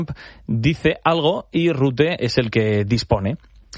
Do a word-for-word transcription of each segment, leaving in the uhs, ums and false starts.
dice algo y Rutte es el que dispone.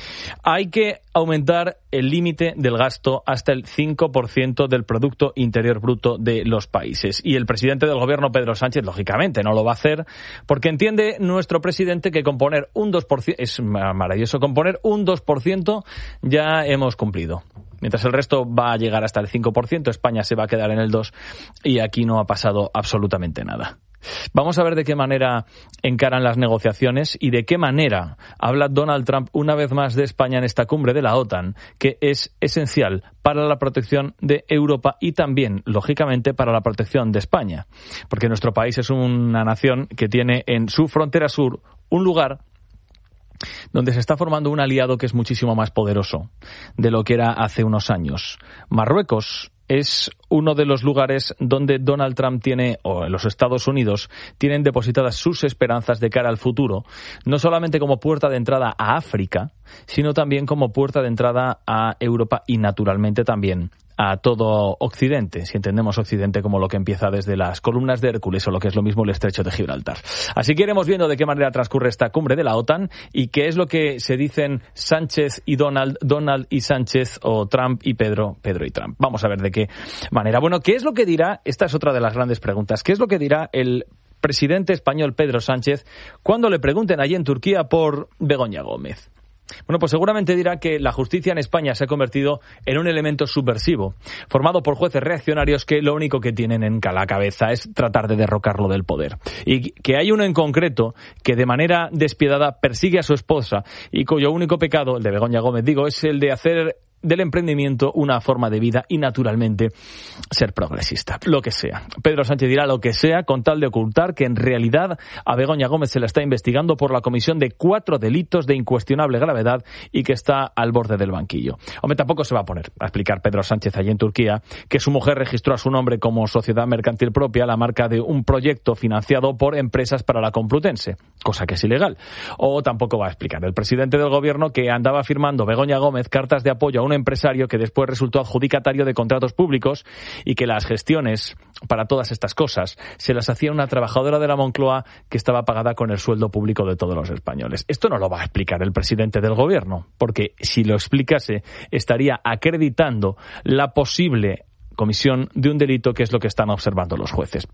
Hay que aumentar el límite del gasto hasta el cinco por ciento del Producto Interior Bruto de los países. Y el presidente del gobierno, Pedro Sánchez, lógicamente no lo va a hacer, porque entiende nuestro presidente que con poner un dos por ciento, es maravilloso, con poner un dos por ciento ya hemos cumplido. Mientras el resto va a llegar hasta el cinco por ciento, España se va a quedar en el dos por ciento y aquí no ha pasado absolutamente nada. Vamos a ver de qué manera encaran las negociaciones y de qué manera habla Donald Trump una vez más de España en esta cumbre de la OTAN, que es esencial para la protección de Europa y también, lógicamente, para la protección de España. Porque nuestro país es una nación que tiene en su frontera sur un lugar donde se está formando un aliado que es muchísimo más poderoso de lo que era hace unos años. Marruecos es uno de los lugares donde Donald Trump tiene, o los Estados Unidos, tienen depositadas sus esperanzas de cara al futuro, no solamente como puerta de entrada a África, sino también como puerta de entrada a Europa y, naturalmente, también a todo Occidente, si entendemos Occidente como lo que empieza desde las columnas de Hércules o lo que es lo mismo el estrecho de Gibraltar. Así que iremos viendo de qué manera transcurre esta cumbre de la OTAN y qué es lo que se dicen Sánchez y Donald, Donald y Sánchez, o Trump y Pedro, Pedro y Trump. Vamos a ver de qué manera. Bueno, ¿qué es lo que dirá? Esta es otra de las grandes preguntas. ¿Qué es lo que dirá el presidente español Pedro Sánchez cuando le pregunten allí en Turquía por Begoña Gómez? Bueno, pues seguramente dirá que la justicia en España se ha convertido en un elemento subversivo, formado por jueces reaccionarios que lo único que tienen en la cabeza es tratar de derrocarlo del poder. Y que hay uno en concreto que de manera despiadada persigue a su esposa y cuyo único pecado, el de Begoña Gómez, digo, es el de hacer del emprendimiento una forma de vida y, naturalmente, ser progresista. Lo que sea. Pedro Sánchez dirá lo que sea con tal de ocultar que, en realidad, a Begoña Gómez se la está investigando por la comisión de cuatro delitos de incuestionable gravedad y que está al borde del banquillo. Hombre, tampoco se va a poner a explicar Pedro Sánchez allí en Turquía que su mujer registró a su nombre como sociedad mercantil propia la marca de un proyecto financiado por Empresas para la Complutense, cosa que es ilegal. O tampoco va a explicar el presidente del gobierno que andaba firmando Begoña Gómez cartas de apoyo a un empresario que después resultó adjudicatario de contratos públicos y que las gestiones para todas estas cosas se las hacía una trabajadora de la Moncloa que estaba pagada con el sueldo público de todos los españoles. Esto no lo va a explicar el presidente del gobierno, porque si lo explicase estaría acreditando la posible comisión de un delito, que es lo que están observando los jueces.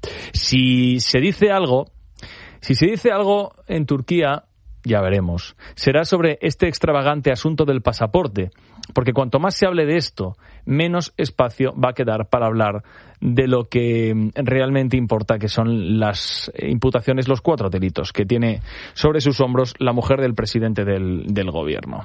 Si se dice algo, si se dice algo en Turquía, ya veremos. Será sobre este extravagante asunto del pasaporte, porque cuanto más se hable de esto, menos espacio va a quedar para hablar de lo que realmente importa, que son las imputaciones, los cuatro delitos que tiene sobre sus hombros la mujer del presidente del, del gobierno.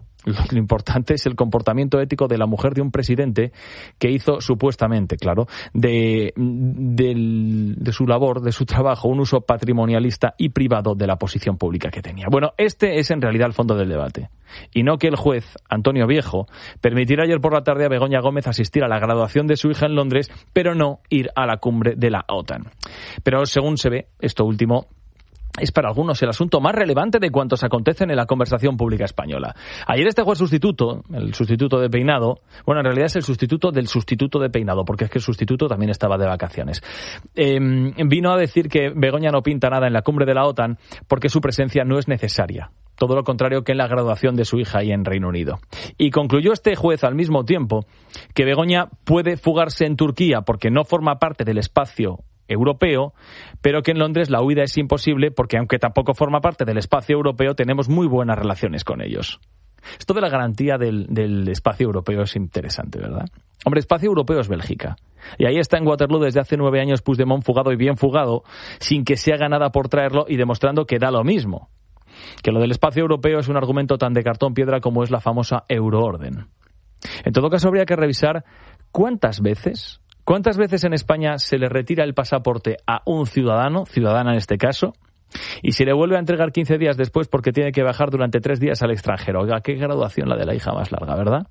Lo importante es el comportamiento ético de la mujer de un presidente que hizo supuestamente, claro, de, de, de su labor, de su trabajo, un uso patrimonialista y privado de la posición pública que tenía. Bueno, este es en realidad el fondo del debate. Y no que el juez, Antonio Viejo, permitiera ayer por la tarde a Begoña Gómez asistir a la graduación de su hija en Londres, pero no ir a la cumbre de la OTAN. Pero según se ve, esto último es para algunos el asunto más relevante de cuantos acontecen en la conversación pública española. Ayer este juez sustituto, el sustituto de Peinado, bueno, en realidad es el sustituto del sustituto de Peinado, porque es que el sustituto también estaba de vacaciones, eh, vino a decir que Begoña no pinta nada en la cumbre de la OTAN porque su presencia no es necesaria. Todo lo contrario que en la graduación de su hija ahí en Reino Unido. Y concluyó este juez al mismo tiempo que Begoña puede fugarse en Turquía porque no forma parte del espacio europeo, pero que en Londres la huida es imposible porque, aunque tampoco forma parte del espacio europeo, tenemos muy buenas relaciones con ellos. Esto de la garantía del, del espacio europeo es interesante, ¿verdad? Hombre, espacio europeo es Bélgica. Y ahí está en Waterloo desde hace nueve años Puigdemont fugado y bien fugado, sin que se haga nada por traerlo y demostrando que da lo mismo. Que lo del espacio europeo es un argumento tan de cartón piedra como es la famosa euroorden. En todo caso, habría que revisar cuántas veces... ¿Cuántas veces en España se le retira el pasaporte a un ciudadano, ciudadana en este caso, y se le vuelve a entregar quince días después porque tiene que viajar durante tres días al extranjero? Oiga, qué graduación la de la hija más larga, ¿verdad?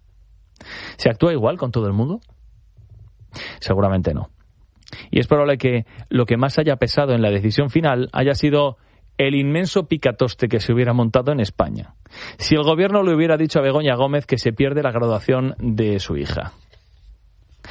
¿Se actúa igual con todo el mundo? Seguramente no. Y es probable que lo que más haya pesado en la decisión final haya sido el inmenso picatoste que se hubiera montado en España si el gobierno le hubiera dicho a Begoña Gómez que se pierde la graduación de su hija.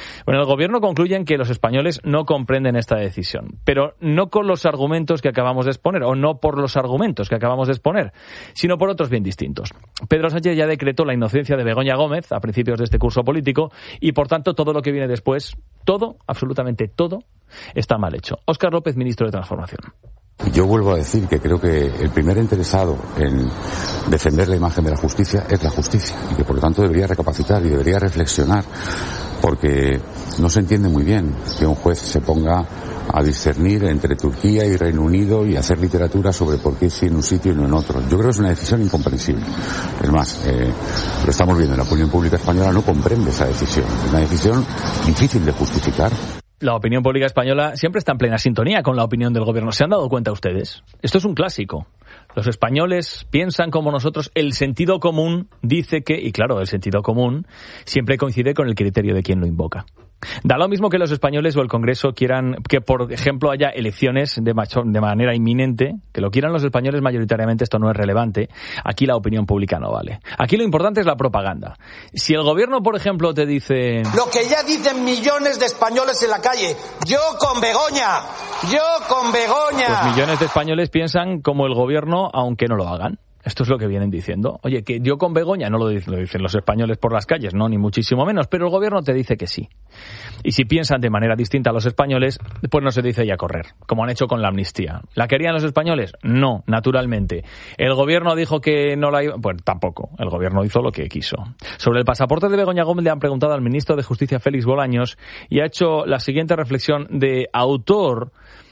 Bueno, el gobierno concluye en que los españoles no comprenden esta decisión, pero no con los argumentos que acabamos de exponer, o no por los argumentos que acabamos de exponer, sino por otros bien distintos. Pedro Sánchez ya decretó la inocencia de Begoña Gómez a principios de este curso político y, por tanto, todo lo que viene después, todo, absolutamente todo, está mal hecho. Óscar López, ministro de Transformación. Yo vuelvo a decir que creo que el primer interesado en defender la imagen de la justicia es la justicia y que por lo tanto debería recapacitar y debería reflexionar, porque no se entiende muy bien que un juez se ponga a discernir entre Turquía y Reino Unido y hacer literatura sobre por qué sí en un sitio y no en otro. Yo creo que es una decisión incomprensible. Es más, eh, lo estamos viendo, la opinión pública española no comprende esa decisión. Es una decisión difícil de justificar. La opinión pública española siempre está en plena sintonía con la opinión del gobierno. ¿Se han dado cuenta ustedes? Esto es un clásico. Los españoles piensan como nosotros, el sentido común dice que, y claro, el sentido común siempre coincide con el criterio de quien lo invoca. Da lo mismo que los españoles o el Congreso quieran que, por ejemplo, haya elecciones de, macho, de manera inminente, que lo quieran los españoles mayoritariamente, esto no es relevante. Aquí la opinión pública no vale. Aquí lo importante es la propaganda. Si el gobierno, por ejemplo, te dice... Lo que ya dicen millones de españoles en la calle, yo con Begoña, yo con Begoña. Pues millones de españoles piensan como el gobierno, aunque no lo hagan. Esto es lo que vienen diciendo. Oye, que yo con Begoña, no lo dicen, lo dicen los españoles por las calles, no, ni muchísimo menos, pero el gobierno te dice que sí. Y si piensan de manera distinta a los españoles, pues no se dice ya correr, como han hecho con la amnistía. ¿La querían los españoles? No, naturalmente. ¿El gobierno dijo que no la iba? Pues tampoco. El gobierno hizo lo que quiso. Sobre el pasaporte de Begoña Gómez le han preguntado al ministro de Justicia, Félix Bolaños, y ha hecho la siguiente reflexión de autor,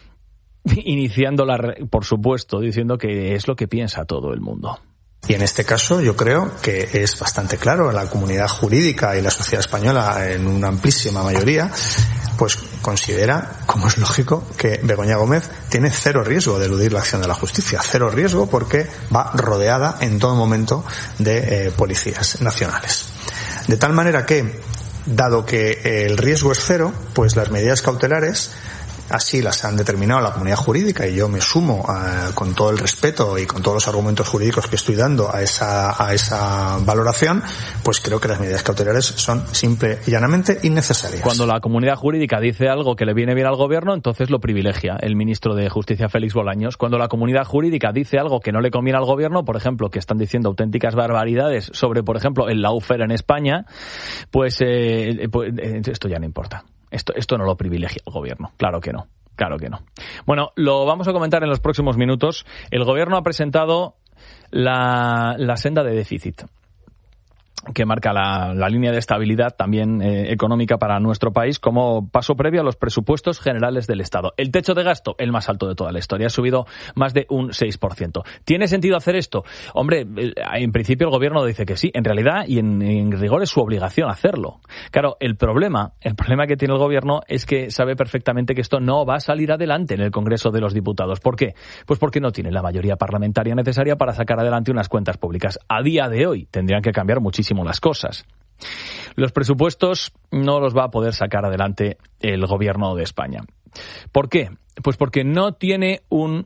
iniciándola, por supuesto, diciendo que es lo que piensa todo el mundo. Y en este caso yo creo que es bastante claro, la comunidad jurídica y la sociedad española en una amplísima mayoría pues considera, como es lógico, que Begoña Gómez tiene cero riesgo de eludir la acción de la justicia, cero riesgo porque va rodeada en todo momento de eh, policías nacionales. De tal manera que, dado que el riesgo es cero, pues las medidas cautelares así las han determinado la comunidad jurídica y yo me sumo a, con todo el respeto y con todos los argumentos jurídicos que estoy dando a esa, a esa valoración, pues creo que las medidas cautelares son simple y llanamente innecesarias. Cuando la comunidad jurídica dice algo que le viene bien al gobierno, entonces lo privilegia el ministro de Justicia, Félix Bolaños. Cuando la comunidad jurídica dice algo que no le conviene al gobierno, por ejemplo, que están diciendo auténticas barbaridades sobre, por ejemplo, el lawfare en España, pues, eh, pues eh, esto ya no importa. Esto, esto no lo privilegia el gobierno. Claro que no. Claro que no. Bueno, lo vamos a comentar en los próximos minutos. El gobierno ha presentado la, la senda de déficit que marca la, la línea de estabilidad también eh, económica para nuestro país como paso previo a los presupuestos generales del Estado. El techo de gasto, el más alto de toda la historia, ha subido más de un seis por ciento. ¿Tiene sentido hacer esto? Hombre, en principio el gobierno dice que sí. En realidad, y en, en rigor, es su obligación hacerlo. Claro, el problema, el problema que tiene el gobierno es que sabe perfectamente que esto no va a salir adelante en el Congreso de los Diputados. ¿Por qué? Pues porque no tiene la mayoría parlamentaria necesaria para sacar adelante unas cuentas públicas. A día de hoy tendrían que cambiar muchísimo las cosas. Los presupuestos no los va a poder sacar adelante el gobierno de España. ¿Por qué? Pues porque no tiene un,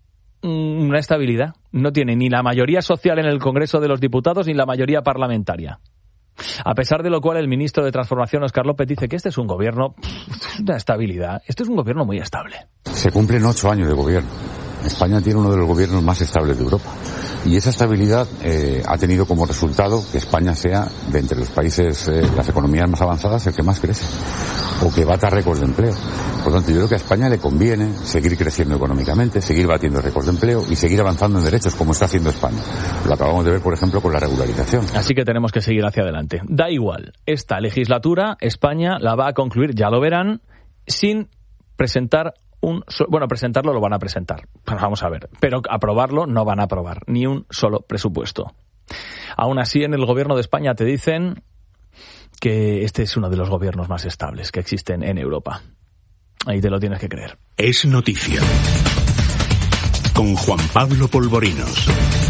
una estabilidad, no tiene ni la mayoría social en el Congreso de los Diputados ni la mayoría parlamentaria. A pesar de lo cual, el ministro de Transformación, Óscar López, dice que este es un gobierno, una estabilidad, este es un gobierno muy estable. Se cumplen ocho años de gobierno. España tiene uno de los gobiernos más estables de Europa. Y esa estabilidad eh, ha tenido como resultado que España sea, de entre los países, eh, las economías más avanzadas, el que más crece, o que bata récords de empleo. Por lo tanto, yo creo que a España le conviene seguir creciendo económicamente, seguir batiendo récords de empleo y seguir avanzando en derechos, como está haciendo España. Lo acabamos de ver, por ejemplo, con la regularización. Así que tenemos que seguir hacia adelante. Da igual, esta legislatura, España la va a concluir, ya lo verán, sin presentar un so- bueno, presentarlo lo van a presentar, pero vamos a ver, pero aprobarlo no van a aprobar ni un solo presupuesto. Aún así, en el gobierno de España te dicen que este es uno de los gobiernos más estables que existen en Europa. Ahí te lo tienes que creer. Es noticia. Con Juan Pablo Polvorinos.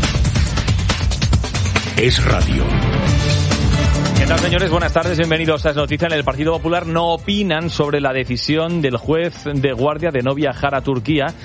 Es radio. ¿Qué tal, señores? Buenas tardes, bienvenidos a Es Noticia. En el Partido Popular no opinan sobre la decisión del juez de guardia de no viajar a Turquía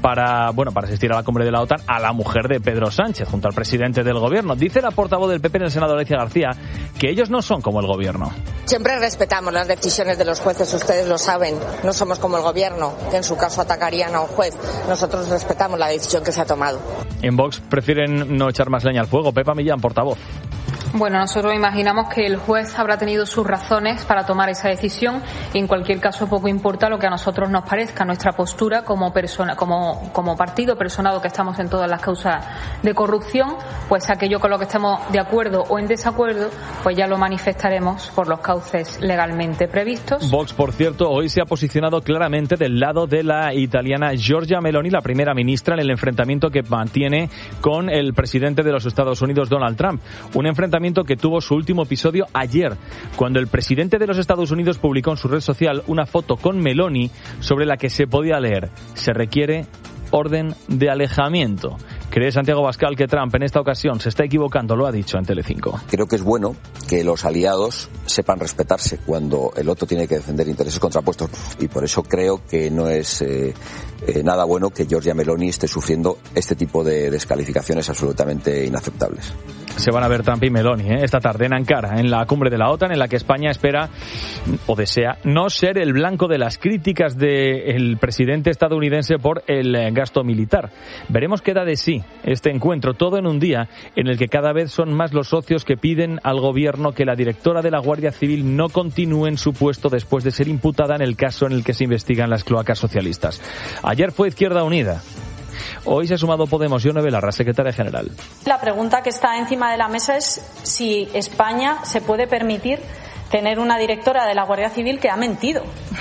para, bueno, para asistir a la cumbre de la OTAN a la mujer de Pedro Sánchez, junto al presidente del gobierno. Dice la portavoz del P P en el Senado, Alicia García, que ellos no son como el gobierno. Siempre respetamos las decisiones de los jueces, ustedes lo saben. No somos como el gobierno, que en su caso atacarían a un juez. Nosotros respetamos la decisión que se ha tomado. En Vox prefieren no echar más leña al fuego. Pepa Millán, portavoz. Bueno, nosotros imaginamos que el juez habrá tenido sus razones para tomar esa decisión y en cualquier caso poco importa lo que a nosotros nos parezca. Nuestra postura como persona, como, como partido personado que estamos en todas las causas de corrupción, pues aquello con lo que estemos de acuerdo o en desacuerdo, pues ya lo manifestaremos por los cauces legalmente previstos. Vox, por cierto, hoy se ha posicionado claramente del lado de la italiana Giorgia Meloni, la primera ministra, en el enfrentamiento que mantiene con el presidente de los Estados Unidos, Donald Trump. Un enfrentamiento que tuvo su último episodio ayer, cuando el presidente de los Estados Unidos publicó en su red social una foto con Meloni sobre la que se podía leer: se requiere orden de alejamiento. ¿Cree Santiago Abascal que Trump en esta ocasión se está equivocando? Lo ha dicho en Telecinco. Creo que es bueno que los aliados sepan respetarse cuando el otro tiene que defender intereses contrapuestos, y por eso creo que no es eh, eh, nada bueno que Giorgia Meloni esté sufriendo este tipo de descalificaciones absolutamente inaceptables. Se van a ver Trump y Meloni ¿eh? esta tarde en Ankara, en la cumbre de la OTAN, en la que España espera o desea no ser el blanco de las críticas del presidente estadounidense por el gasto militar. Veremos qué da de sí este encuentro, todo en un día en el que cada vez son más los socios que piden al gobierno que la directora de la Guardia Civil no continúe en su puesto después de ser imputada en el caso en el que se investigan las cloacas socialistas. Ayer fue Izquierda Unida. Hoy se ha sumado Podemos. Ione Belarra, secretaria general. La pregunta que está encima de la mesa es si España se puede permitir tener una directora de la Guardia Civil que ha mentido.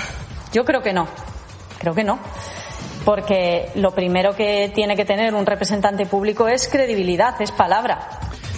Yo creo que no. Creo que no. Porque lo primero que tiene que tener un representante público es credibilidad, es palabra.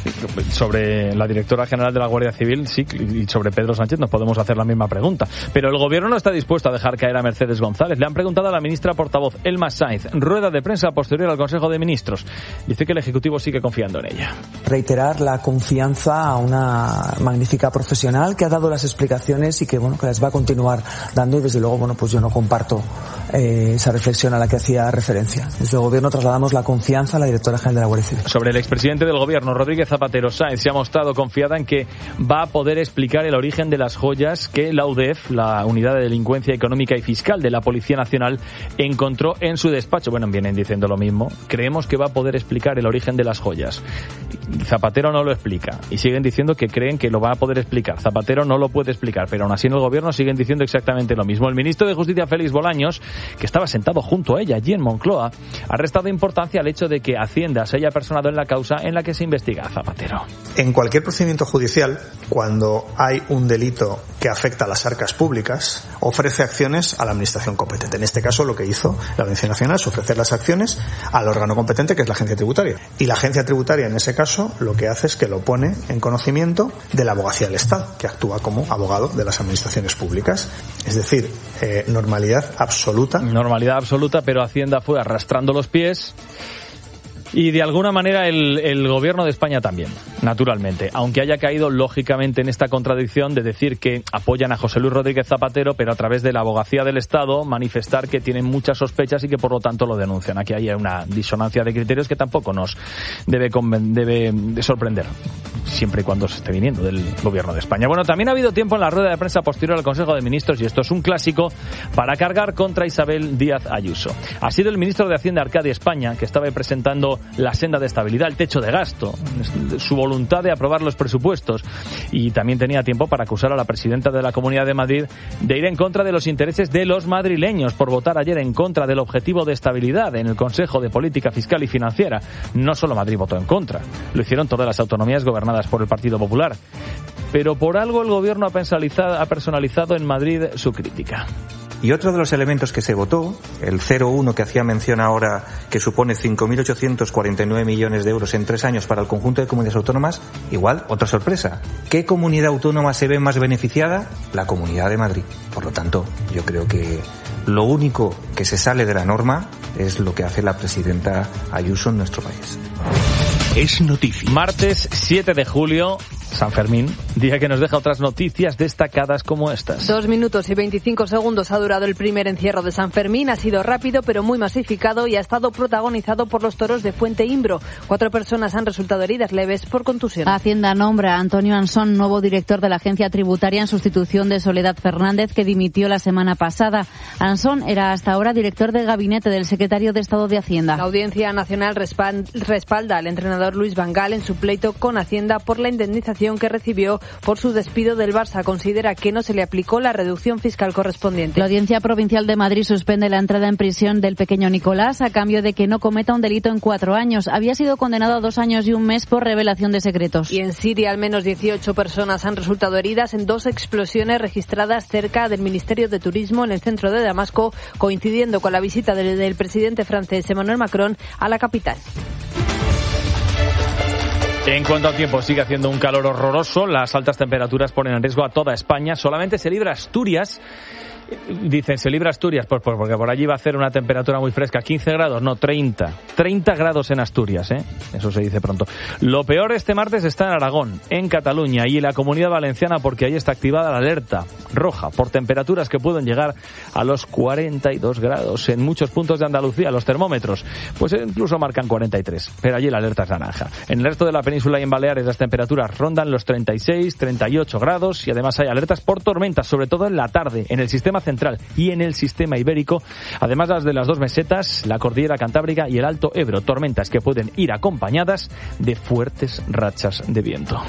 Sobre la directora general de la Guardia Civil, sí, y sobre Pedro Sánchez nos podemos hacer la misma pregunta. Pero el gobierno no está dispuesto a dejar caer a Mercedes González. Le han preguntado a la ministra portavoz, Elma Sainz, rueda de prensa posterior al Consejo de Ministros. Dice que el Ejecutivo sigue confiando en ella. Reiterar la confianza a una magnífica profesional que ha dado las explicaciones y que, bueno, que las va a continuar dando, y desde luego, bueno, pues yo no comparto eh, esa reflexión a la que hacía referencia. Desde el gobierno trasladamos la confianza a la directora general de la Guardia Civil. Sobre el expresidente del gobierno, Rodríguez Zapatero, Sáenz se ha mostrado confiada en que va a poder explicar el origen de las joyas que la U D E F, la Unidad de Delincuencia Económica y Fiscal de la Policía Nacional, encontró en su despacho. Bueno, vienen diciendo lo mismo. Creemos que va a poder explicar el origen de las joyas. Zapatero no lo explica y siguen diciendo que creen que lo va a poder explicar. Zapatero no lo puede explicar, pero aún así en el gobierno siguen diciendo exactamente lo mismo. El ministro de Justicia, Félix Bolaños, que estaba sentado junto a ella allí en Moncloa, ha restado importancia al hecho de que Hacienda se haya personado en la causa en la que se investiga a Zapatero. En cualquier procedimiento judicial, cuando hay un delito que afecta a las arcas públicas, ofrece acciones a la administración competente. En este caso, lo que hizo la Audiencia Nacional es ofrecer las acciones al órgano competente, que es la Agencia Tributaria. Y la Agencia Tributaria, en ese caso, lo que hace es que lo pone en conocimiento de la Abogacía del Estado, que actúa como abogado de las administraciones públicas. Es decir, eh, normalidad absoluta. Normalidad absoluta, pero Hacienda fue arrastrando los pies. Y de alguna manera el, el gobierno de España también, naturalmente, aunque haya caído lógicamente en esta contradicción de decir que apoyan a José Luis Rodríguez Zapatero, pero a través de la Abogacía del Estado manifestar que tienen muchas sospechas y que por lo tanto lo denuncian. Aquí hay una disonancia de criterios que tampoco nos debe, debe sorprender, siempre y cuando se esté viniendo del gobierno de España. Bueno, también ha habido tiempo en la rueda de prensa posterior al Consejo de Ministros, y esto es un clásico, para cargar contra Isabel Díaz Ayuso. Ha sido el ministro de Hacienda, Arcadio España, que estaba presentando la senda de estabilidad, el techo de gasto, su voluntad de aprobar los presupuestos, y también tenía tiempo para acusar a la presidenta de la Comunidad de Madrid de ir en contra de los intereses de los madrileños por votar ayer en contra del objetivo de estabilidad en el Consejo de Política Fiscal y Financiera. No solo Madrid votó en contra, lo hicieron todas las autonomías gobernadas por el Partido Popular. Pero por algo el gobierno ha personalizado, ha personalizado en Madrid su crítica. Y otro de los elementos que se votó, el cero uno que hacía mención ahora, que supone cinco mil ochocientos cuarenta y nueve millones de euros en tres años para el conjunto de comunidades autónomas, igual, otra sorpresa. ¿Qué comunidad autónoma se ve más beneficiada? La Comunidad de Madrid. Por lo tanto, yo creo que lo único que se sale de la norma es lo que hace la presidenta Ayuso en nuestro país. Es noticia. Martes siete de julio, San Fermín, Día que nos deja otras noticias destacadas como estas. Dos minutos y veinticinco segundos ha durado el primer encierro de San Fermín. Ha sido rápido pero muy masificado y ha estado protagonizado por los toros de Fuente Imbro. Cuatro personas han resultado heridas leves por contusión. Hacienda nombra a Antonio Ansón nuevo director de la agencia tributaria en sustitución de Soledad Fernández, que dimitió la semana pasada. Ansón era hasta ahora director de gabinete del secretario de Estado de Hacienda. La Audiencia Nacional respalda al entrenador Luis Van Gaal en su pleito con Hacienda por la indemnización que recibió por su despido del Barça. Considera que no se le aplicó la reducción fiscal correspondiente. La Audiencia Provincial de Madrid suspende la entrada en prisión del pequeño Nicolás a cambio de que no cometa un delito en cuatro años. Había sido condenado a dos años y un mes por revelación de secretos. Y en Siria al menos dieciocho personas han resultado heridas en dos explosiones registradas cerca del Ministerio de Turismo en el centro de Damasco, coincidiendo con la visita del, del presidente francés Emmanuel Macron a la capital. En cuanto al tiempo, sigue haciendo un calor horroroso. Las altas temperaturas ponen en riesgo a toda España. Solamente se libra Asturias. Dicen, ¿se libra Asturias? Pues, pues porque por allí va a hacer una temperatura muy fresca. quince grados, no, treinta. treinta grados en Asturias, ¿eh? Eso se dice pronto. Lo peor este martes está en Aragón, en Cataluña y en la Comunidad Valenciana, porque ahí está activada la alerta roja por temperaturas que pueden llegar a los cuarenta y dos grados. En muchos puntos de Andalucía los termómetros pues incluso marcan cuarenta y tres, pero allí la alerta es naranja. En el resto de la península y en Baleares las temperaturas rondan los treinta y seis, treinta y ocho grados y además hay alertas por tormentas, sobre todo en la tarde, en el sistema central y en el sistema ibérico, además las de las dos mesetas, la cordillera cantábrica y el Alto Ebro, tormentas que pueden ir acompañadas de fuertes rachas de viento.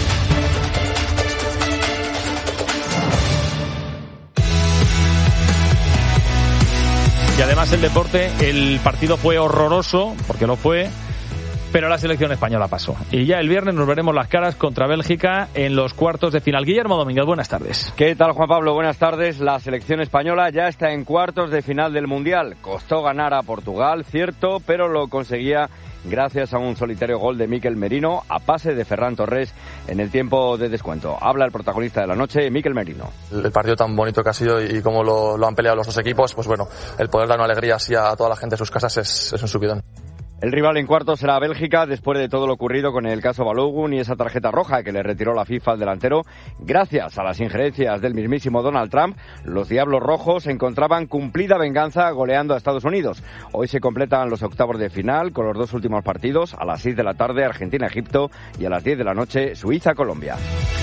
Y además el deporte, el partido fue horroroso, porque lo fue, pero la selección española pasó. Y ya el viernes nos veremos las caras contra Bélgica en los cuartos de final. Guillermo Domínguez, buenas tardes. ¿Qué tal, Juan Pablo? Buenas tardes. La selección española ya está en cuartos de final del Mundial. Costó ganar a Portugal, cierto, pero lo conseguía gracias a un solitario gol de Mikel Merino a pase de Ferran Torres en el tiempo de descuento. Habla el protagonista de la noche, Mikel Merino. El partido tan bonito que ha sido y cómo lo, lo han peleado los dos equipos, pues bueno, el poder dar una alegría así a toda la gente de sus casas es, es un subidón. El rival en cuartos será Bélgica, después de todo lo ocurrido con el caso Balogun y esa tarjeta roja que le retiró la FIFA al delantero. Gracias a las injerencias del mismísimo Donald Trump, los Diablos Rojos encontraban cumplida venganza goleando a Estados Unidos. Hoy se completan los octavos de final con los dos últimos partidos, a las seis de la tarde Argentina-Egipto y a las diez de la noche Suiza-Colombia.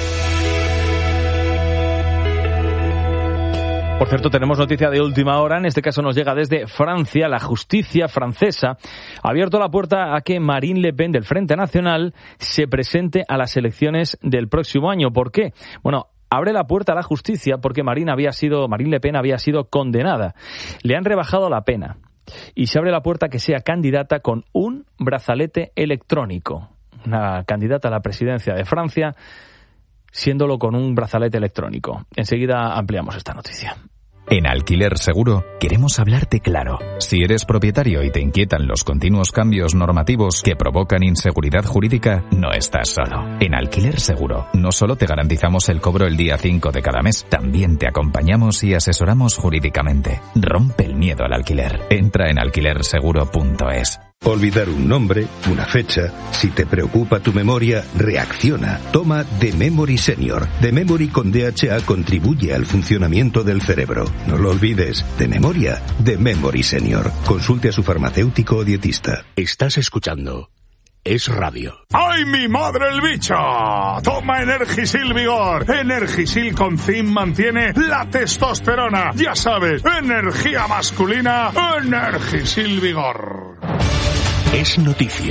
Por cierto, tenemos noticia de última hora, en este caso nos llega desde Francia. La justicia francesa ha abierto la puerta a que Marine Le Pen del Frente Nacional se presente a las elecciones del próximo año. ¿Por qué? Bueno, abre la puerta a la justicia porque Marine había sido, Marine Le Pen había sido condenada. Le han rebajado la pena y se abre la puerta a que sea candidata con un brazalete electrónico. Una candidata a la presidencia de Francia, siéndolo con un brazalete electrónico. Enseguida ampliamos esta noticia. En Alquiler Seguro queremos hablarte claro. Si eres propietario y te inquietan los continuos cambios normativos que provocan inseguridad jurídica, no estás solo. En Alquiler Seguro no solo te garantizamos el cobro el día cinco de cada mes, también te acompañamos y asesoramos jurídicamente. Rompe el miedo al alquiler. Entra en alquiler seguro punto es. Olvidar un nombre, una fecha. Si te preocupa tu memoria, reacciona. Toma The Memory Senior. The Memory con D H A contribuye al funcionamiento del cerebro. No lo olvides. De memoria, The Memory Senior. Consulte a su farmacéutico o dietista. Estás escuchando Es Radio. ¡Ay, mi madre el bicho! Toma Energisil Vigor. Energisil con zinc mantiene la testosterona. Ya sabes, energía masculina, Energisil Vigor. Es noticia.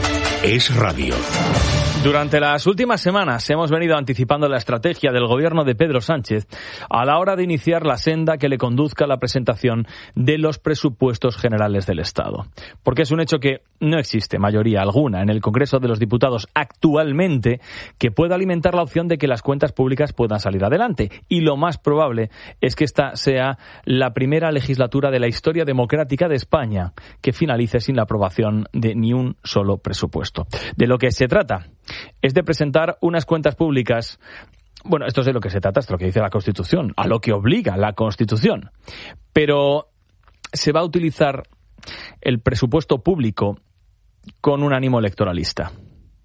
Es radio. Durante las últimas semanas hemos venido anticipando la estrategia del gobierno de Pedro Sánchez a la hora de iniciar la senda que le conduzca a la presentación de los presupuestos generales del Estado. Porque es un hecho que no existe mayoría alguna en el Congreso de los Diputados actualmente que pueda alimentar la opción de que las cuentas públicas puedan salir adelante. Y lo más probable es que esta sea la primera legislatura de la historia democrática de España que finalice sin la aprobación de ni un solo presupuesto. De lo que se trata es de presentar unas cuentas públicas. Bueno, esto es de lo que se trata, esto es lo que dice la Constitución, a lo que obliga la Constitución. Pero se va a utilizar el presupuesto público con un ánimo electoralista.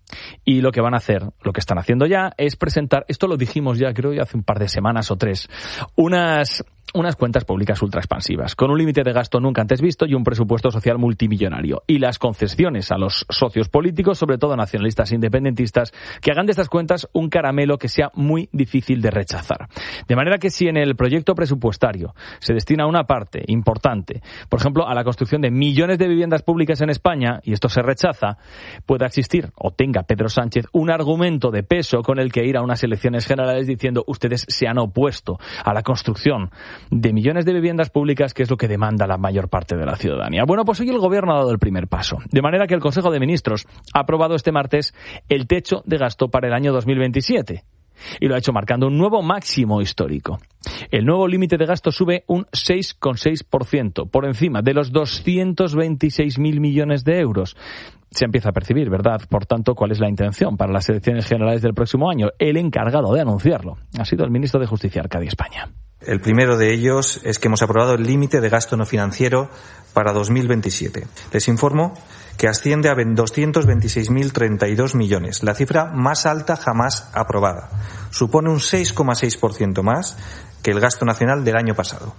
Y lo que van a hacer, lo que están haciendo ya, es presentar, esto lo dijimos ya creo ya hace un par de semanas o tres, unas... unas cuentas públicas ultra expansivas, con un límite de gasto nunca antes visto y un presupuesto social multimillonario. Y las concesiones a los socios políticos, sobre todo nacionalistas e independentistas, que hagan de estas cuentas un caramelo que sea muy difícil de rechazar. De manera que si en el proyecto presupuestario se destina una parte importante, por ejemplo, a la construcción de millones de viviendas públicas en España, y esto se rechaza, pueda existir, o tenga Pedro Sánchez, un argumento de peso con el que ir a unas elecciones generales diciendo ustedes se han opuesto a la construcción de millones de viviendas públicas, que es lo que demanda la mayor parte de la ciudadanía. Bueno, pues hoy el Gobierno ha dado el primer paso, de manera que el Consejo de Ministros ha aprobado este martes el techo de gasto para el año dos mil veintisiete. Y lo ha hecho marcando un nuevo máximo histórico. El nuevo límite de gasto sube un seis coma seis por ciento, por encima de los doscientos veintiséis mil millones de euros. Se empieza a percibir, ¿verdad? Por tanto, ¿cuál es la intención para las elecciones generales del próximo año? El encargado de anunciarlo ha sido el ministro de Justicia, Arcadio España. El primero de ellos es que hemos aprobado el límite de gasto no financiero para dos mil veintisiete. Les informo que asciende a doscientos veintiséis mil treinta y dos millones, la cifra más alta jamás aprobada. Supone un seis coma seis por ciento más que el gasto nacional del año pasado.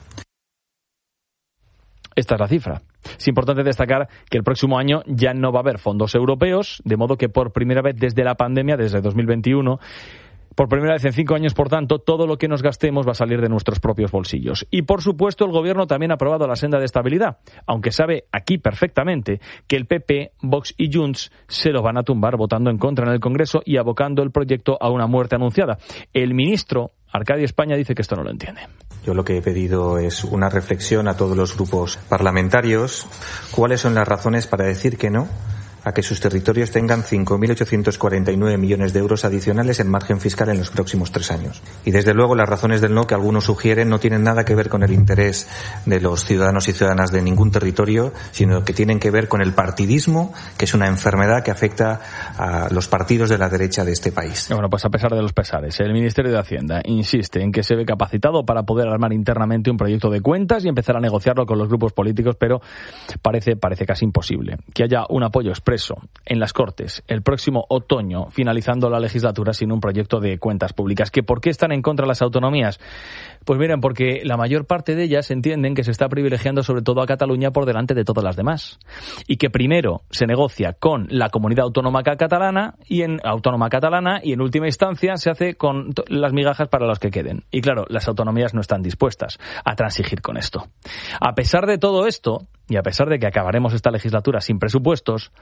Esta es la cifra. Es importante destacar que el próximo año ya no va a haber fondos europeos, de modo que por primera vez desde la pandemia, desde dos mil veintiuno, por primera vez en cinco años, por tanto, todo lo que nos gastemos va a salir de nuestros propios bolsillos. Y, por supuesto, el Gobierno también ha aprobado la senda de estabilidad, aunque sabe aquí perfectamente que el P P, Vox y Junts se lo van a tumbar votando en contra en el Congreso y abocando el proyecto a una muerte anunciada. El ministro Arcadio España dice que esto no lo entiende. Yo lo que he pedido es una reflexión a todos los grupos parlamentarios. ¿Cuáles son las razones para decir que no a que sus territorios tengan cinco mil ochocientos cuarenta y nueve millones de euros adicionales en margen fiscal en los próximos tres años? Y desde luego las razones del no que algunos sugieren no tienen nada que ver con el interés de los ciudadanos y ciudadanas de ningún territorio, sino que tienen que ver con el partidismo, que es una enfermedad que afecta a los partidos de la derecha de este país. Bueno, pues a pesar de los pesares, el Ministerio de Hacienda insiste en que se ve capacitado para poder armar internamente un proyecto de cuentas y empezar a negociarlo con los grupos políticos, pero parece, parece casi imposible que haya un apoyo expreso en las Cortes el próximo otoño, finalizando la legislatura, sin un proyecto de cuentas públicas. ¿Que por qué están en contra las autonomías? Pues miren, porque la mayor parte de ellas entienden que se está privilegiando sobre todo a Cataluña por delante de todas las demás. Y que primero se negocia con la comunidad autónoma catalana y en autónoma catalana y en última instancia se hace con las migajas para los que queden. Y claro, las autonomías no están dispuestas a transigir con esto. A pesar de todo esto, y a pesar de que acabaremos esta legislatura sin presupuestos,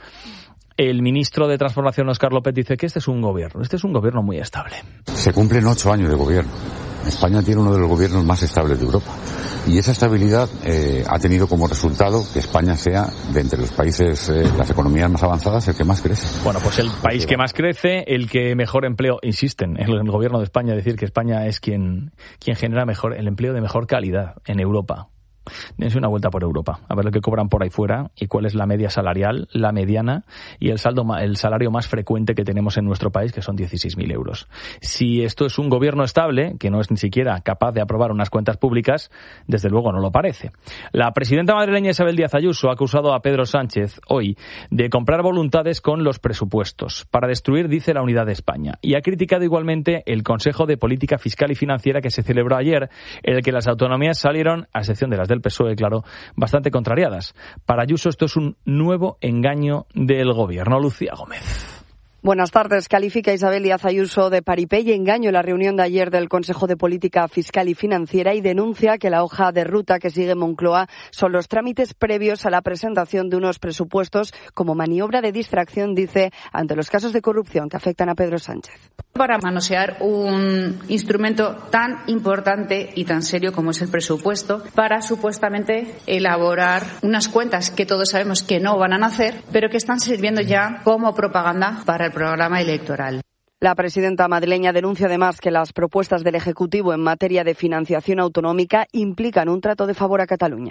el ministro de Transformación, Óscar López, dice que este es un gobierno, este es un gobierno muy estable. Se cumplen ocho años de gobierno. España tiene uno de los gobiernos más estables de Europa. Y esa estabilidad eh, ha tenido como resultado que España sea, de entre los países, eh, las economías más avanzadas, el que más crece. Bueno, pues el país que más crece, el que mejor empleo, insisten, el, el gobierno de España, decir que España es quien, quien genera mejor el empleo de mejor calidad en Europa. Dense una vuelta por Europa, a ver lo que cobran por ahí fuera y cuál es la media salarial, la mediana y el saldo, el salario más frecuente que tenemos en nuestro país, que son dieciséis mil euros. Si esto es un gobierno estable, que no es ni siquiera capaz de aprobar unas cuentas públicas, desde luego no lo parece. La presidenta madrileña Isabel Díaz Ayuso ha acusado a Pedro Sánchez hoy de comprar voluntades con los presupuestos para destruir, dice, la unidad de España. Y ha criticado igualmente el Consejo de Política Fiscal y Financiera que se celebró ayer, en el que las autonomías salieron, a excepción de las del P S O E, claro, bastante contrariadas. Para Ayuso esto es un nuevo engaño del gobierno. Lucía Gómez. Buenas tardes. Califica Isabel Díaz Ayuso de paripé y engaño en la reunión de ayer del Consejo de Política Fiscal y Financiera y denuncia que la hoja de ruta que sigue Moncloa son los trámites previos a la presentación de unos presupuestos como maniobra de distracción, dice, ante los casos de corrupción que afectan a Pedro Sánchez. Para manosear un instrumento tan importante y tan serio como es el presupuesto, para supuestamente elaborar unas cuentas que todos sabemos que no van a nacer, pero que están sirviendo ya como propaganda para el programa electoral. La presidenta madrileña denuncia además que las propuestas del Ejecutivo en materia de financiación autonómica implican un trato de favor a Cataluña.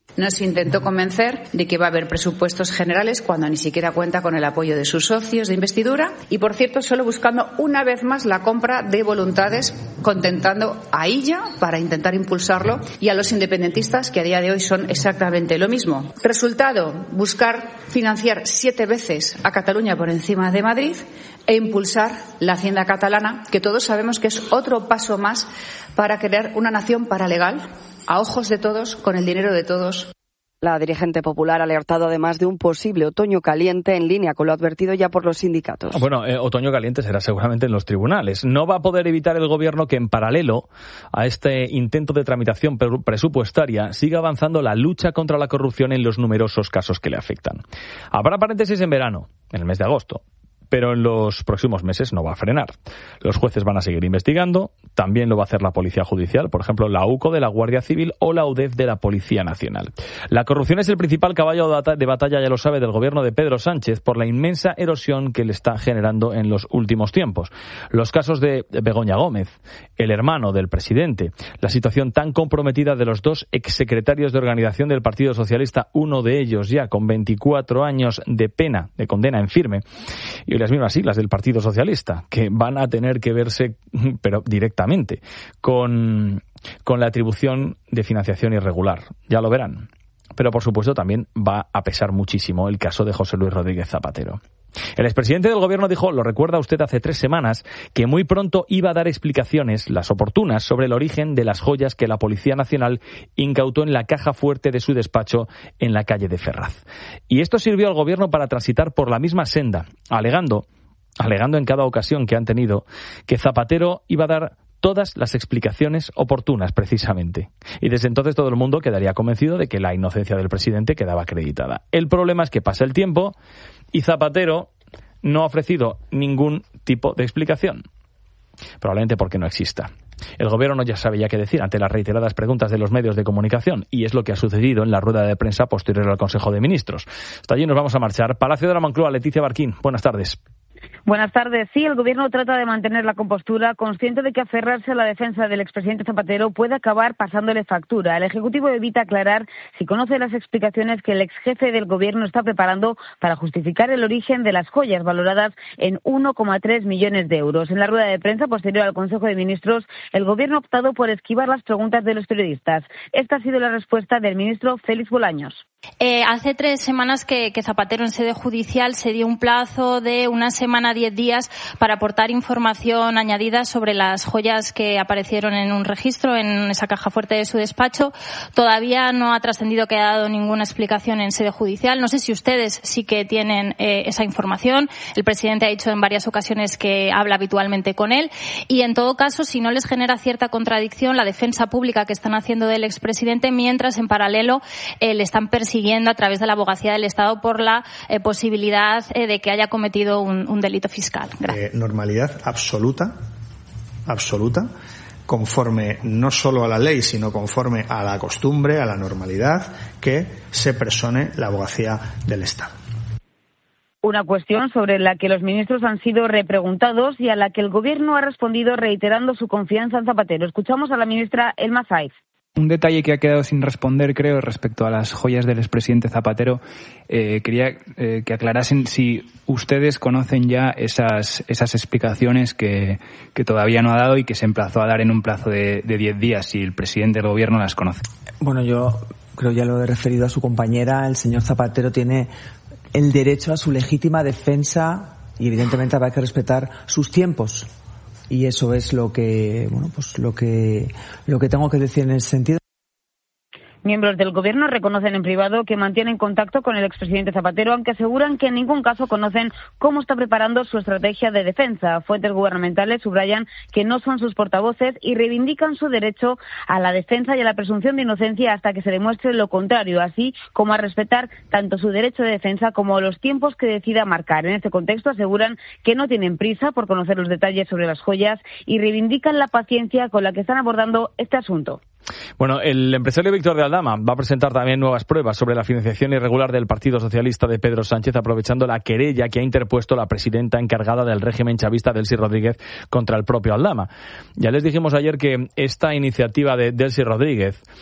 Nos intentó convencer de que va a haber presupuestos generales cuando ni siquiera cuenta con el apoyo de sus socios de investidura y, por cierto, solo buscando una vez más la compra de voluntades, contentando a ella para intentar impulsarlo y a los independentistas, que a día de hoy son exactamente lo mismo. Resultado, buscar financiar siete veces a Cataluña por encima de Madrid e impulsar la hacienda catalana, que todos sabemos que es otro paso más para crear una nación paralegal, a ojos de todos, con el dinero de todos. La dirigente popular ha alertado además de un posible otoño caliente en línea con lo advertido ya por los sindicatos. Bueno, eh, otoño caliente será seguramente en los tribunales. No va a poder evitar el gobierno que en paralelo a este intento de tramitación presupuestaria siga avanzando la lucha contra la corrupción en los numerosos casos que le afectan. Habrá paréntesis en verano, en el mes de agosto, pero en los próximos meses no va a frenar. Los jueces van a seguir investigando, también lo va a hacer la Policía Judicial, por ejemplo, la U C O de la Guardia Civil o la U D E F de la Policía Nacional. La corrupción es el principal caballo de batalla, ya lo sabe, del gobierno de Pedro Sánchez por la inmensa erosión que le está generando en los últimos tiempos. Los casos de Begoña Gómez, el hermano del presidente, la situación tan comprometida de los dos exsecretarios de organización del Partido Socialista, uno de ellos ya con veinticuatro años de pena, de condena en firme, y las mismas siglas del Partido Socialista, que van a tener que verse, pero directamente, con, con la atribución de financiación irregular. Ya lo verán. Pero, por supuesto, también va a pesar muchísimo el caso de José Luis Rodríguez Zapatero. El expresidente del gobierno dijo, lo recuerda usted hace tres semanas, que muy pronto iba a dar explicaciones, las oportunas, sobre el origen de las joyas que la Policía Nacional incautó en la caja fuerte de su despacho en la calle de Ferraz. Y esto sirvió al gobierno para transitar por la misma senda, alegando, alegando en cada ocasión que han tenido, que Zapatero iba a dar todas las explicaciones oportunas, precisamente. Y desde entonces todo el mundo quedaría convencido de que la inocencia del presidente quedaba acreditada. El problema es que pasa el tiempo y Zapatero no ha ofrecido ningún tipo de explicación. Probablemente porque no exista. El gobierno ya sabe ya qué decir ante las reiteradas preguntas de los medios de comunicación, y es lo que ha sucedido en la rueda de prensa posterior al Consejo de Ministros. Hasta allí nos vamos a marchar. Palacio de la Moncloa, Leticia Barquín. Buenas tardes. Buenas tardes. Sí, el Gobierno trata de mantener la compostura, consciente de que aferrarse a la defensa del expresidente Zapatero puede acabar pasándole factura. El Ejecutivo evita aclarar si conoce las explicaciones que el exjefe del Gobierno está preparando para justificar el origen de las joyas valoradas en uno coma tres millones de euros. En la rueda de prensa posterior al Consejo de Ministros, el Gobierno ha optado por esquivar las preguntas de los periodistas. Esta ha sido la respuesta del ministro Félix Bolaños. Eh, hace tres semanas que, que Zapatero en sede judicial se dio un plazo de una semana a diez días para aportar información añadida sobre las joyas que aparecieron en un registro en esa caja fuerte de su despacho. Todavía no ha trascendido que haya dado ninguna explicación en sede judicial. No sé si ustedes sí que tienen eh, esa información. El presidente ha dicho en varias ocasiones que habla habitualmente con él. Y en todo caso, si no les genera cierta contradicción la defensa pública que están haciendo del expresidente, mientras en paralelo eh, le están persiguiendo siguiendo a través de la Abogacía del Estado por la eh, posibilidad eh, de que haya cometido un, un delito fiscal. Eh, normalidad absoluta, absoluta, conforme no solo a la ley, sino conforme a la costumbre, a la normalidad que se persone la Abogacía del Estado. Una cuestión sobre la que los ministros han sido repreguntados y a la que el Gobierno ha respondido reiterando su confianza en Zapatero. Escuchamos a la ministra Elma Saiz. Un detalle que ha quedado sin responder, creo, respecto a las joyas del expresidente Zapatero. Eh, quería eh, que aclarasen si ustedes conocen ya esas esas explicaciones que, que todavía no ha dado y que se emplazó a dar en un plazo de diez días, si el presidente del Gobierno las conoce. Bueno, yo creo ya lo he referido a su compañera. El señor Zapatero tiene el derecho a su legítima defensa y evidentemente habrá que respetar sus tiempos. Y eso es lo que, bueno, pues lo que, lo que tengo que decir en ese sentido. Miembros del Gobierno reconocen en privado que mantienen contacto con el expresidente Zapatero, aunque aseguran que en ningún caso conocen cómo está preparando su estrategia de defensa. Fuentes gubernamentales subrayan que no son sus portavoces y reivindican su derecho a la defensa y a la presunción de inocencia hasta que se demuestre lo contrario, así como a respetar tanto su derecho de defensa como los tiempos que decida marcar. En este contexto aseguran que no tienen prisa por conocer los detalles sobre las joyas y reivindican la paciencia con la que están abordando este asunto. Bueno, el empresario Víctor de Aldama va a presentar también nuevas pruebas sobre la financiación irregular del Partido Socialista de Pedro Sánchez, aprovechando la querella que ha interpuesto la presidenta encargada del régimen chavista, Delcy Rodríguez, contra el propio Aldama. Ya les dijimos ayer que esta iniciativa de Delcy Rodríguez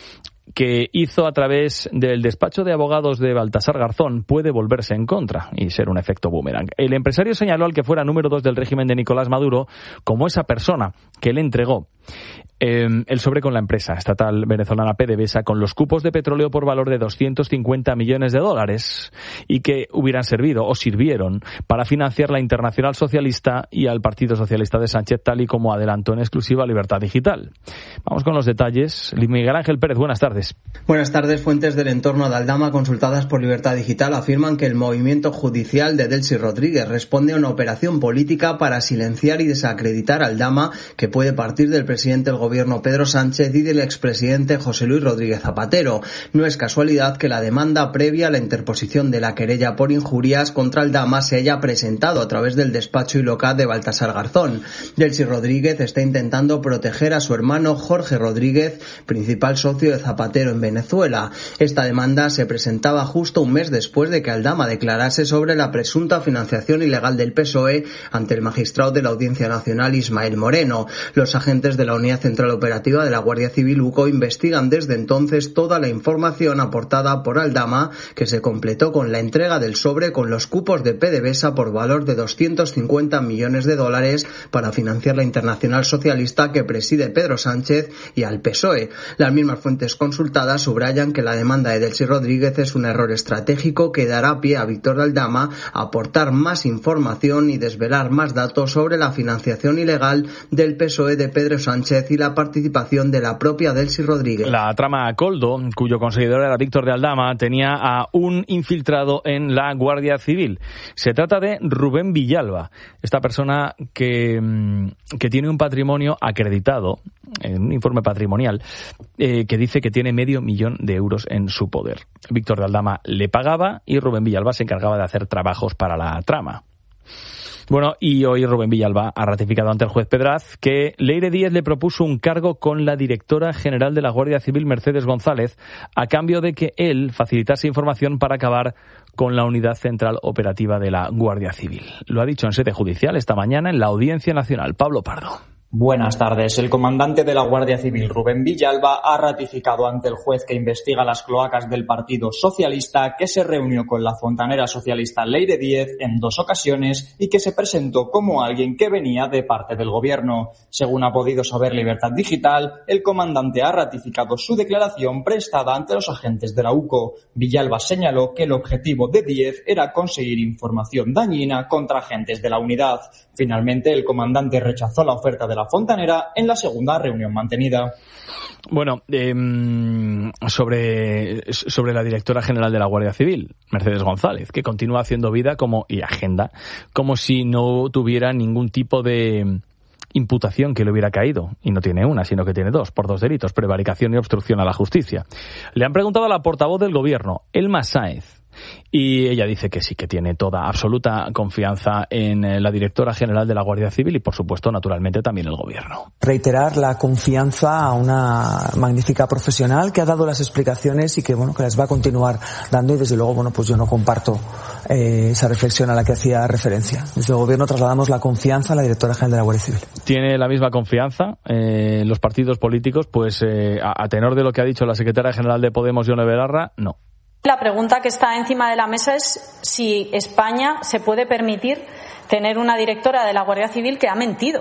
que hizo a través del despacho de abogados de Baltasar Garzón puede volverse en contra y ser un efecto boomerang. El empresario señaló al que fuera número dos del régimen de Nicolás Maduro como esa persona que le entregó eh, el sobre con la empresa estatal venezolana PDVSA con los cupos de petróleo por valor de doscientos cincuenta millones de dólares y que hubieran servido o sirvieron para financiar la Internacional Socialista y al Partido Socialista de Sánchez, tal y como adelantó en exclusiva Libertad Digital. Vamos con los detalles. Miguel Ángel Pérez, buenas tardes. Buenas tardes. Fuentes del entorno de Aldama consultadas por Libertad Digital afirman que el movimiento judicial de Delcy Rodríguez responde a una operación política para silenciar y desacreditar a Aldama, que puede partir del presidente del gobierno Pedro Sánchez y del expresidente José Luis Rodríguez Zapatero. No es casualidad que la demanda previa a la interposición de la querella por injurias contra Aldama se haya presentado a través del despacho y local de Baltasar Garzón. Delcy Rodríguez está intentando proteger a su hermano Jorge Rodríguez, principal socio de Zapatero en Venezuela. Esta demanda se presentaba justo un mes después de que Aldama declarase sobre la presunta financiación ilegal del P S O E ante el magistrado de la Audiencia Nacional Ismael Moreno. Los agentes de la Unidad Central Operativa de la Guardia Civil U C O investigan desde entonces toda la información aportada por Aldama, que se completó con la entrega del sobre con los cupos de PDVSA por valor de doscientos cincuenta millones de dólares para financiar la Internacional Socialista que preside Pedro Sánchez y al P S O E. Las mismas fuentes consultadas subrayan que la demanda de Delcy Rodríguez es un error estratégico que dará pie a Víctor Aldama a aportar más información y desvelar más datos sobre la financiación ilegal del P S O E de Pedro Sánchez y la participación de la propia Delcy Rodríguez. La trama Coldo, cuyo conseguidor era Víctor de Aldama, tenía a un infiltrado en la Guardia Civil. Se trata de Rubén Villalba, esta persona que, que tiene un patrimonio acreditado, en un informe patrimonial, eh, que dice que tiene medio millón de euros en su poder. Víctor de Aldama le pagaba y Rubén Villalba se encargaba de hacer trabajos para la trama. Bueno, y hoy Rubén Villalba ha ratificado ante el juez Pedraz que Leire Díez le propuso un cargo con la directora general de la Guardia Civil, Mercedes González, a cambio de que él facilitase información para acabar con la Unidad Central Operativa de la Guardia Civil. Lo ha dicho en sede judicial esta mañana en la Audiencia Nacional. Pablo Pardo. Buenas tardes. El comandante de la Guardia Civil, Rubén Villalba, ha ratificado ante el juez que investiga las cloacas del Partido Socialista que se reunió con la fontanera socialista Leire Díez en dos ocasiones y que se presentó como alguien que venía de parte del gobierno. Según ha podido saber Libertad Digital, el comandante ha ratificado su declaración prestada ante los agentes de la U C O. Villalba señaló que el objetivo de Díez era conseguir información dañina contra agentes de la unidad. Finalmente, el comandante rechazó la oferta de la fontanera en la segunda reunión mantenida. Bueno, eh, sobre, sobre la directora general de la Guardia Civil, Mercedes González, que continúa haciendo vida como y agenda como si no tuviera ningún tipo de imputación que le hubiera caído, y no tiene una, sino que tiene dos, por dos delitos, prevaricación y obstrucción a la justicia. Le han preguntado a la portavoz del gobierno, Elma Sáez, y ella dice que sí, que tiene toda absoluta confianza en la directora general de la Guardia Civil y, por supuesto, naturalmente también el gobierno. Reiterar la confianza a una magnífica profesional que ha dado las explicaciones y que, bueno, que las va a continuar dando, y desde luego, bueno, pues yo no comparto eh, esa reflexión a la que hacía referencia. Desde el gobierno trasladamos la confianza a la directora general de la Guardia Civil. Tiene la misma confianza eh, los partidos políticos, pues eh, a, a tenor de lo que ha dicho la secretaria general de Podemos, Yone Belarra, no. La pregunta que está encima de la mesa es si España se puede permitir tener una directora de la Guardia Civil que ha mentido.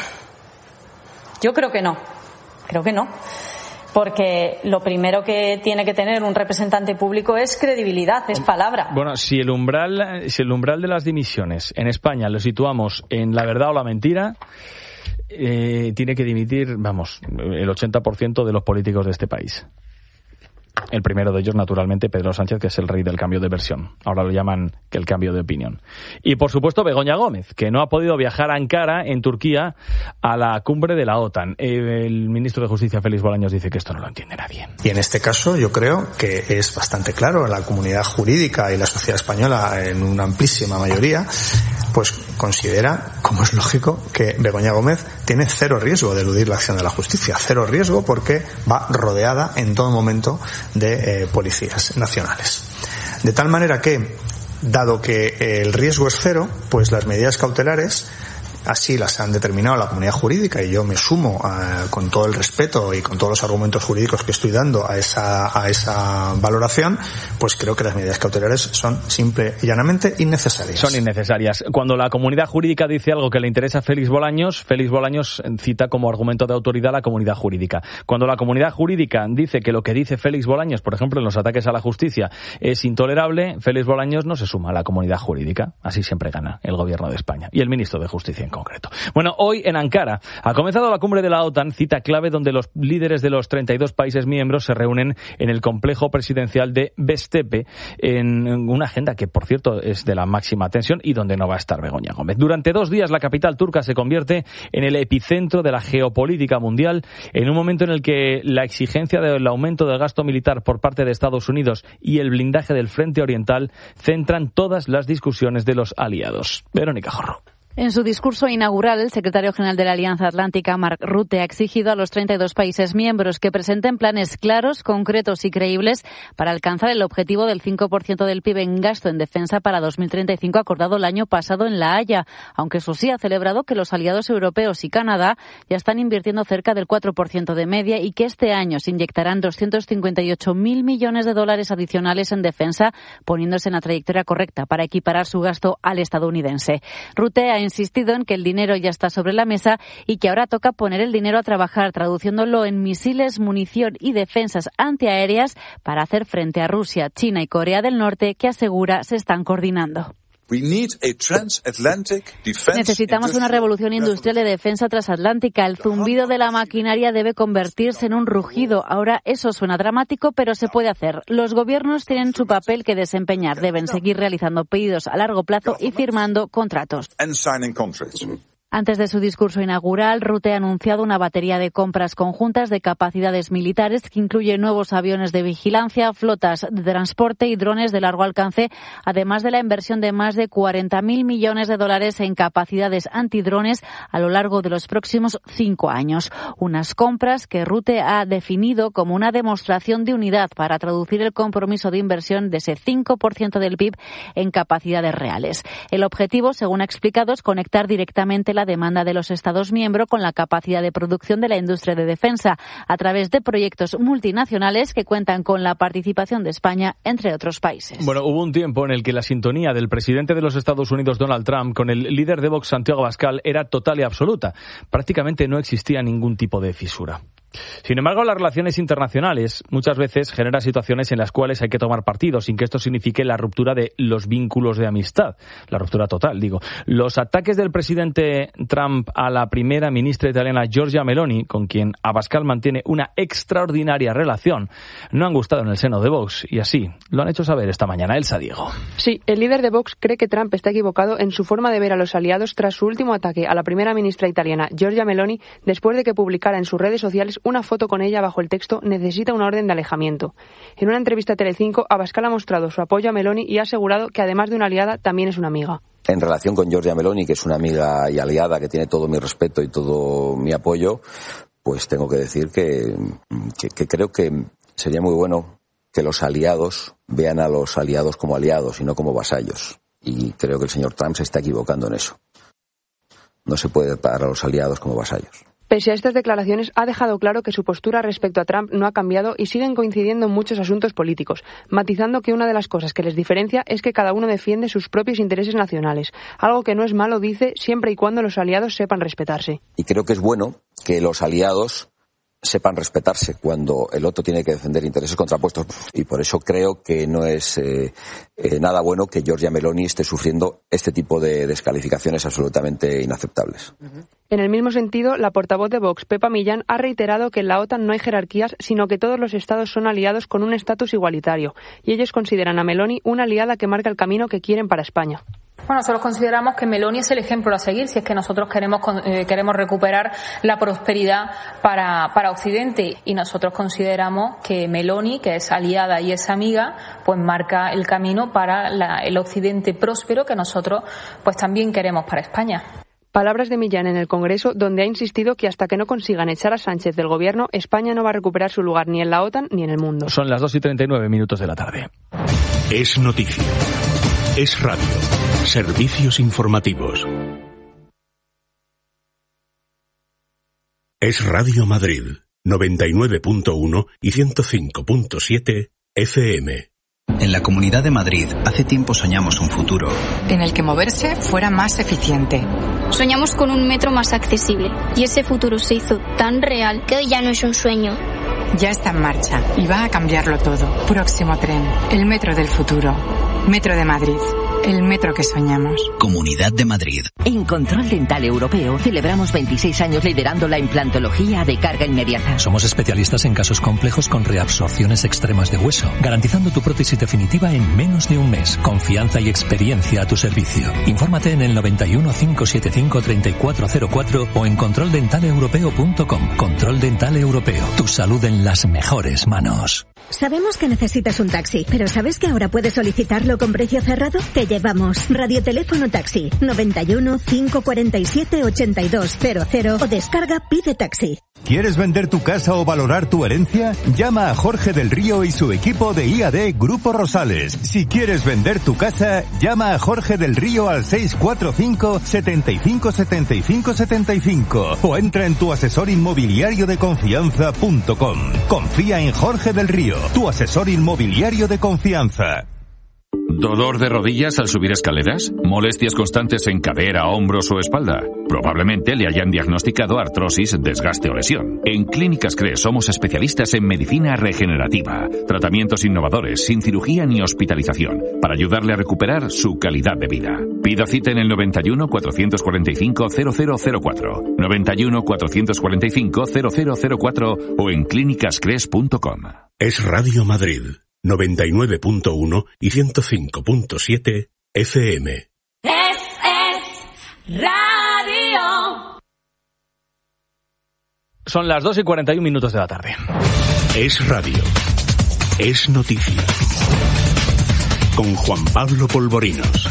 Yo creo que no, creo que no. Porque lo primero que tiene que tener un representante público es credibilidad, es palabra. Bueno, si el umbral, si el umbral de las dimisiones en España lo situamos en la verdad o la mentira, eh, tiene que dimitir, vamos, el ochenta por ciento de los políticos de este país. El primero de ellos, naturalmente, Pedro Sánchez, que es el rey del cambio de versión. Ahora lo llaman que el cambio de opinión. Y, por supuesto, Begoña Gómez, que no ha podido viajar a Ankara, en Turquía, a la cumbre de la OTAN. El ministro de Justicia, Félix Bolaños, dice que esto no lo entiende nadie. Y en este caso yo creo que es bastante claro. La comunidad jurídica y la sociedad española, en una amplísima mayoría, pues considera, como es lógico, que Begoña Gómez tiene cero riesgo de eludir la acción de la justicia. Cero riesgo porque va rodeada en todo momento de eh, policías nacionales. De tal manera que, dado que el riesgo es cero, pues las medidas cautelares así las han determinado la comunidad jurídica, y yo me sumo a, con todo el respeto y con todos los argumentos jurídicos que estoy dando a esa, a esa valoración, pues creo que las medidas cautelares son simple y llanamente innecesarias. Son innecesarias. Cuando la comunidad jurídica dice algo que le interesa a Félix Bolaños, Félix Bolaños cita como argumento de autoridad a la comunidad jurídica. Cuando la comunidad jurídica dice que lo que dice Félix Bolaños, por ejemplo, en los ataques a la justicia, es intolerable, Félix Bolaños no se suma a la comunidad jurídica. Así siempre gana el gobierno de España y el ministro de Justicia en concreto. Bueno, hoy en Ankara ha comenzado la cumbre de la OTAN, cita clave donde los líderes de los treinta y dos países miembros se reúnen en el complejo presidencial de Bestepe, en una agenda que, por cierto, es de la máxima tensión y donde no va a estar Begoña Gómez. Durante dos días la capital turca se convierte en el epicentro de la geopolítica mundial, en un momento en el que la exigencia del aumento del gasto militar por parte de Estados Unidos y el blindaje del frente oriental centran todas las discusiones de los aliados. Verónica Jorro. En su discurso inaugural, el secretario general de la Alianza Atlántica, Mark Rutte, ha exigido a los treinta y dos países miembros que presenten planes claros, concretos y creíbles para alcanzar el objetivo del cinco por ciento del P I B en gasto en defensa para dos mil treinta y cinco acordado el año pasado en La Haya, aunque eso sí ha celebrado que los aliados europeos y Canadá ya están invirtiendo cerca del cuatro por ciento de media y que este año se inyectarán doscientos cincuenta y ocho mil millones de dólares adicionales en defensa, poniéndose en la trayectoria correcta para equiparar su gasto al estadounidense. Rutte ha insistido en que el dinero ya está sobre la mesa y que ahora toca poner el dinero a trabajar, traduciéndolo en misiles, munición y defensas antiaéreas para hacer frente a Rusia, China y Corea del Norte, que asegura se están coordinando. Necesitamos una revolución industrial de defensa transatlántica. El zumbido de la maquinaria debe convertirse en un rugido. Ahora eso suena dramático, pero se puede hacer. Los gobiernos tienen su papel que desempeñar. Deben seguir realizando pedidos a largo plazo y firmando contratos. Antes de su discurso inaugural, Rutte ha anunciado una batería de compras conjuntas de capacidades militares que incluye nuevos aviones de vigilancia, flotas de transporte y drones de largo alcance, además de la inversión de más de cuarenta mil millones de dólares en capacidades antidrones a lo largo de los próximos cinco años. Unas compras que Rutte ha definido como una demostración de unidad para traducir el compromiso de inversión de ese cinco por ciento del P I B en capacidades reales. El objetivo, según ha explicado, es conectar directamente la demanda de los Estados miembros con la capacidad de producción de la industria de defensa a través de proyectos multinacionales que cuentan con la participación de España, entre otros países. Bueno, hubo un tiempo en el que la sintonía del presidente de los Estados Unidos, Donald Trump, con el líder de Vox, Santiago Abascal, era total y absoluta. Prácticamente no existía ningún tipo de fisura. Sin embargo, las relaciones internacionales muchas veces generan situaciones en las cuales hay que tomar partido, sin que esto signifique la ruptura de los vínculos de amistad. La ruptura total, digo. Los ataques del presidente Trump a la primera ministra italiana Giorgia Meloni, con quien Abascal mantiene una extraordinaria relación, no han gustado en el seno de Vox, y así lo han hecho saber esta mañana. Elsa Diego. Sí, el líder de Vox cree que Trump está equivocado en su forma de ver a los aliados tras su último ataque a la primera ministra italiana Giorgia Meloni, después de que publicara en sus redes sociales una foto con ella bajo el texto "necesita una orden de alejamiento". En una entrevista a Telecinco, Abascal ha mostrado su apoyo a Meloni y ha asegurado que además de una aliada, también es una amiga. En relación con Giorgia Meloni, que es una amiga y aliada que tiene todo mi respeto y todo mi apoyo, pues tengo que decir que, que, que creo que sería muy bueno que los aliados vean a los aliados como aliados y no como vasallos. Y creo que el señor Trump se está equivocando en eso. No se puede tratar a los aliados como vasallos. Pese a estas declaraciones, ha dejado claro que su postura respecto a Trump no ha cambiado y siguen coincidiendo en muchos asuntos políticos, matizando que una de las cosas que les diferencia es que cada uno defiende sus propios intereses nacionales, algo que no es malo, dice, siempre y cuando los aliados sepan respetarse. Y creo que es bueno que los aliados sepan respetarse cuando el otro tiene que defender intereses contrapuestos, y por eso creo que no es eh, eh, nada bueno que Giorgia Meloni esté sufriendo este tipo de descalificaciones absolutamente inaceptables. Uh-huh. En el mismo sentido, la portavoz de Vox, Pepa Millán, ha reiterado que en la OTAN no hay jerarquías, sino que todos los estados son aliados con un estatus igualitario, y ellos consideran a Meloni una aliada que marca el camino que quieren para España. Bueno, nosotros consideramos que Meloni es el ejemplo a seguir si es que nosotros queremos eh, queremos recuperar la prosperidad para, para Occidente, y nosotros consideramos que Meloni, que es aliada y es amiga, pues marca el camino para la, el Occidente próspero que nosotros pues también queremos para España. Palabras de Millán en el Congreso, donde ha insistido que hasta que no consigan echar a Sánchez del gobierno, España no va a recuperar su lugar ni en la OTAN ni en el mundo. Son las dos y treinta y nueve minutos de la tarde. Es noticia. Es radio. Servicios informativos. Es Radio Madrid, noventa y nueve punto uno y ciento cinco punto siete F M. En la Comunidad de Madrid, hace tiempo soñamos un futuro en el que moverse fuera más eficiente. Soñamos con un metro más accesible y ese futuro se hizo tan real que hoy ya no es un sueño. Ya está en marcha y va a cambiarlo todo. Próximo tren, el metro del futuro. Metro de Madrid. El metro que soñamos. Comunidad de Madrid. En Control Dental Europeo celebramos veintiséis años liderando la implantología de carga inmediata. Somos especialistas en casos complejos con reabsorciones extremas de hueso, garantizando tu prótesis definitiva en menos de un mes. Confianza y experiencia a tu servicio. Infórmate en el noventa y uno, cinco setenta y cinco, treinta y cuatro cero cuatro o en control dental europeo punto com. Control Dental Europeo. Tu salud en las mejores manos. Sabemos que necesitas un taxi, pero ¿sabes que ahora puedes solicitarlo con precio cerrado? Te llevamos Radioteléfono Taxi noventa y uno, cinco cuarenta y siete, ochenta y dos cero cero o descarga Pide Taxi. ¿Quieres vender tu casa o valorar tu herencia? Llama a Jorge del Río y su equipo de I A D Grupo Rosales. Si quieres vender tu casa, llama a Jorge del Río al seis cuatro cinco, setenta y cinco, setenta y cinco, setenta y cinco o entra en tu asesor inmobiliario de confianza punto com. Confía en Jorge del Río, tu asesor inmobiliario de confianza. ¿Dolor de rodillas al subir escaleras? ¿Molestias constantes en cadera, hombros o espalda? Probablemente le hayan diagnosticado artrosis, desgaste o lesión. En Clínicas C R E somos especialistas en medicina regenerativa, tratamientos innovadores, sin cirugía ni hospitalización, para ayudarle a recuperar su calidad de vida. Pida cita en el noventa y uno, cuatrocientos cuarenta y cinco, cero cero cero cuatro, noventa y uno, cuatrocientos cuarenta y cinco, cero cero cero cuatro o en clínicas cres punto com. Es Radio Madrid, noventa y nueve punto uno y ciento cinco punto siete F M. Es, es Radio. Son las dos y cuarenta y un minutos de la tarde. Es Radio. Es noticia. Con Juan Pablo Polvorinos.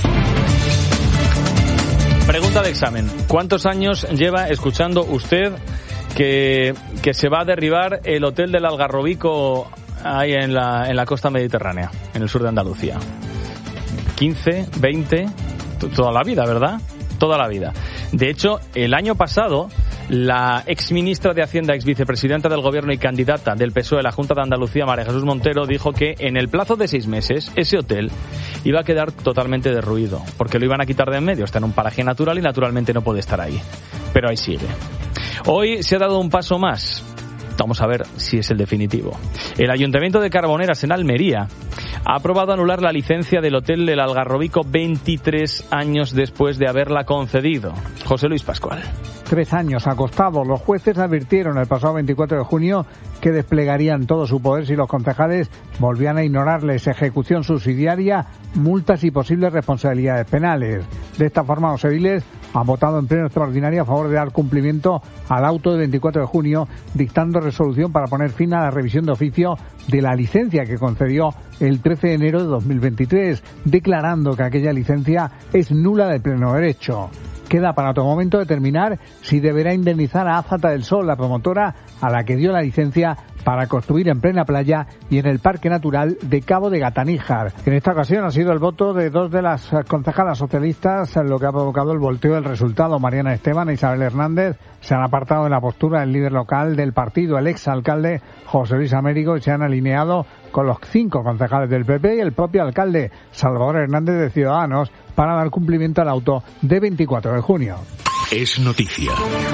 Pregunta de examen. ¿Cuántos años lleva escuchando usted que, que se va a derribar el hotel del Algarrobico ahí en la, en la costa mediterránea, en el sur de Andalucía? quince, veinte, toda la vida, ¿verdad? Toda la vida. De hecho, el año pasado, la exministra de Hacienda, exvicepresidenta del Gobierno y candidata del P S O E a la Junta de Andalucía, María Jesús Montero, dijo que en el plazo de seis meses ese hotel iba a quedar totalmente derruido, porque lo iban a quitar de en medio. Está en un paraje natural y naturalmente no puede estar ahí. Pero ahí sigue. Hoy se ha dado un paso más. Vamos a ver si es el definitivo. El Ayuntamiento de Carboneras, en Almería, ha aprobado anular la licencia del Hotel del Algarrobico veintitrés años después de haberla concedido. José Luis Pascual. Tres años ha costado. Los jueces advirtieron el pasado veinticuatro de junio que desplegarían todo su poder si los concejales volvían a ignorarles ejecución subsidiaria, multas y posibles responsabilidades penales. De esta forma, los ediles han votado en pleno extraordinario a favor de dar cumplimiento al auto del veinticuatro de junio, dictando resolución para poner fin a la revisión de oficio de la licencia que concedió el trece de enero de dos mil veintitrés, declarando que aquella licencia es nula de pleno derecho. Queda para otro momento determinar si deberá indemnizar a Azata del Sol, la promotora a la que dio la licencia para construir en plena playa y en el Parque Natural de Cabo de Gataníjar. En esta ocasión ha sido el voto de dos de las concejalas socialistas lo que ha provocado el volteo del resultado. Mariana Esteban e Isabel Hernández se han apartado de la postura del líder local del partido, el exalcalde José Luis Américo, y se han alineado con los cinco concejales del P P y el propio alcalde Salvador Hernández de Ciudadanos para dar cumplimiento al auto de veinticuatro de junio. Es noticia.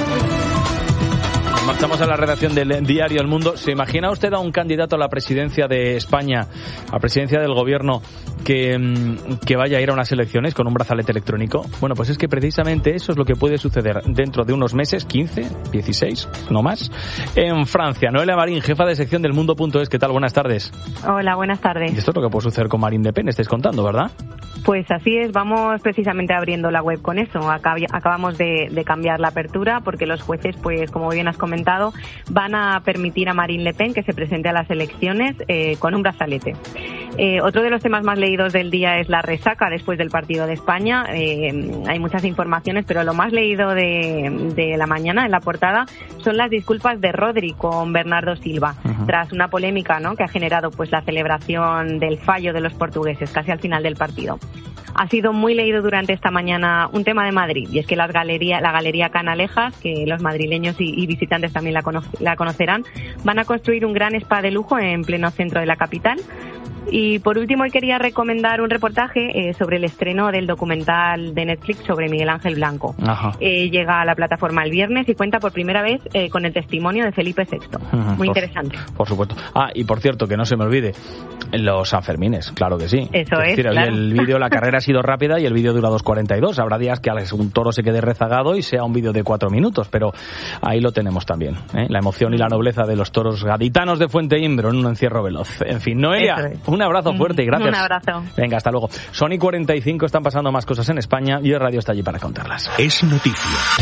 Marchamos a la redacción del diario El Mundo. ¿Se imagina usted a un candidato a la presidencia de España, a presidencia del gobierno, que, que vaya a ir a unas elecciones con un brazalete electrónico? Bueno, pues es que precisamente eso es lo que puede suceder dentro de unos meses, quince, dieciséis, no más, en Francia. Noelia Marín, jefa de sección del Mundo punto es. ¿Qué tal? Buenas tardes. Hola, buenas tardes. Y esto es lo que puede suceder con Marine Le Pen, estáis contando, ¿verdad? Pues así es, vamos precisamente abriendo la web con eso. Acabamos de, de cambiar la apertura porque los jueces, pues como bien has comentado, van a permitir a Marine Le Pen que se presente a las elecciones eh, con un brazalete. Eh, otro de los temas más leídos del día es la resaca después del partido de España. Eh, hay muchas informaciones, pero lo más leído de, de la mañana en la portada son las disculpas de Rodri con Bernardo Silva, uh-huh. tras una polémica, ¿no?, que ha generado pues la celebración del fallo de los portugueses casi al final del partido. Ha sido muy leído durante esta mañana un tema de Madrid, y es que las galería, la Galería Canalejas, que los madrileños y, y visitantes oyentes también la, cono- la conocerán. Van a construir un gran spa de lujo en pleno centro de la capital. Y por último, hoy quería recomendar un reportaje eh, sobre el estreno del documental de Netflix sobre Miguel Ángel Blanco. Eh, llega a la plataforma el viernes y cuenta por primera vez eh, con el testimonio de Felipe sexto. Uh-huh. Muy por, interesante. Por supuesto. Ah, y por cierto, que no se me olvide, los Sanfermines, claro que sí. Eso es, es decir, claro. El vídeo, la carrera ha sido rápida y el vídeo dura dos cuarenta y dos. Habrá días que un toro se quede rezagado y sea un vídeo de cuatro minutos, pero ahí lo tenemos también, ¿eh? La emoción y la nobleza de los toros gaditanos de Fuente Imbro en un encierro veloz. En fin, Noelia, es. un abrazo fuerte y gracias. Un abrazo. Venga, hasta luego. Son y cuarenta y cinco, están pasando más cosas en España y el radio está allí para contarlas. Es noticia.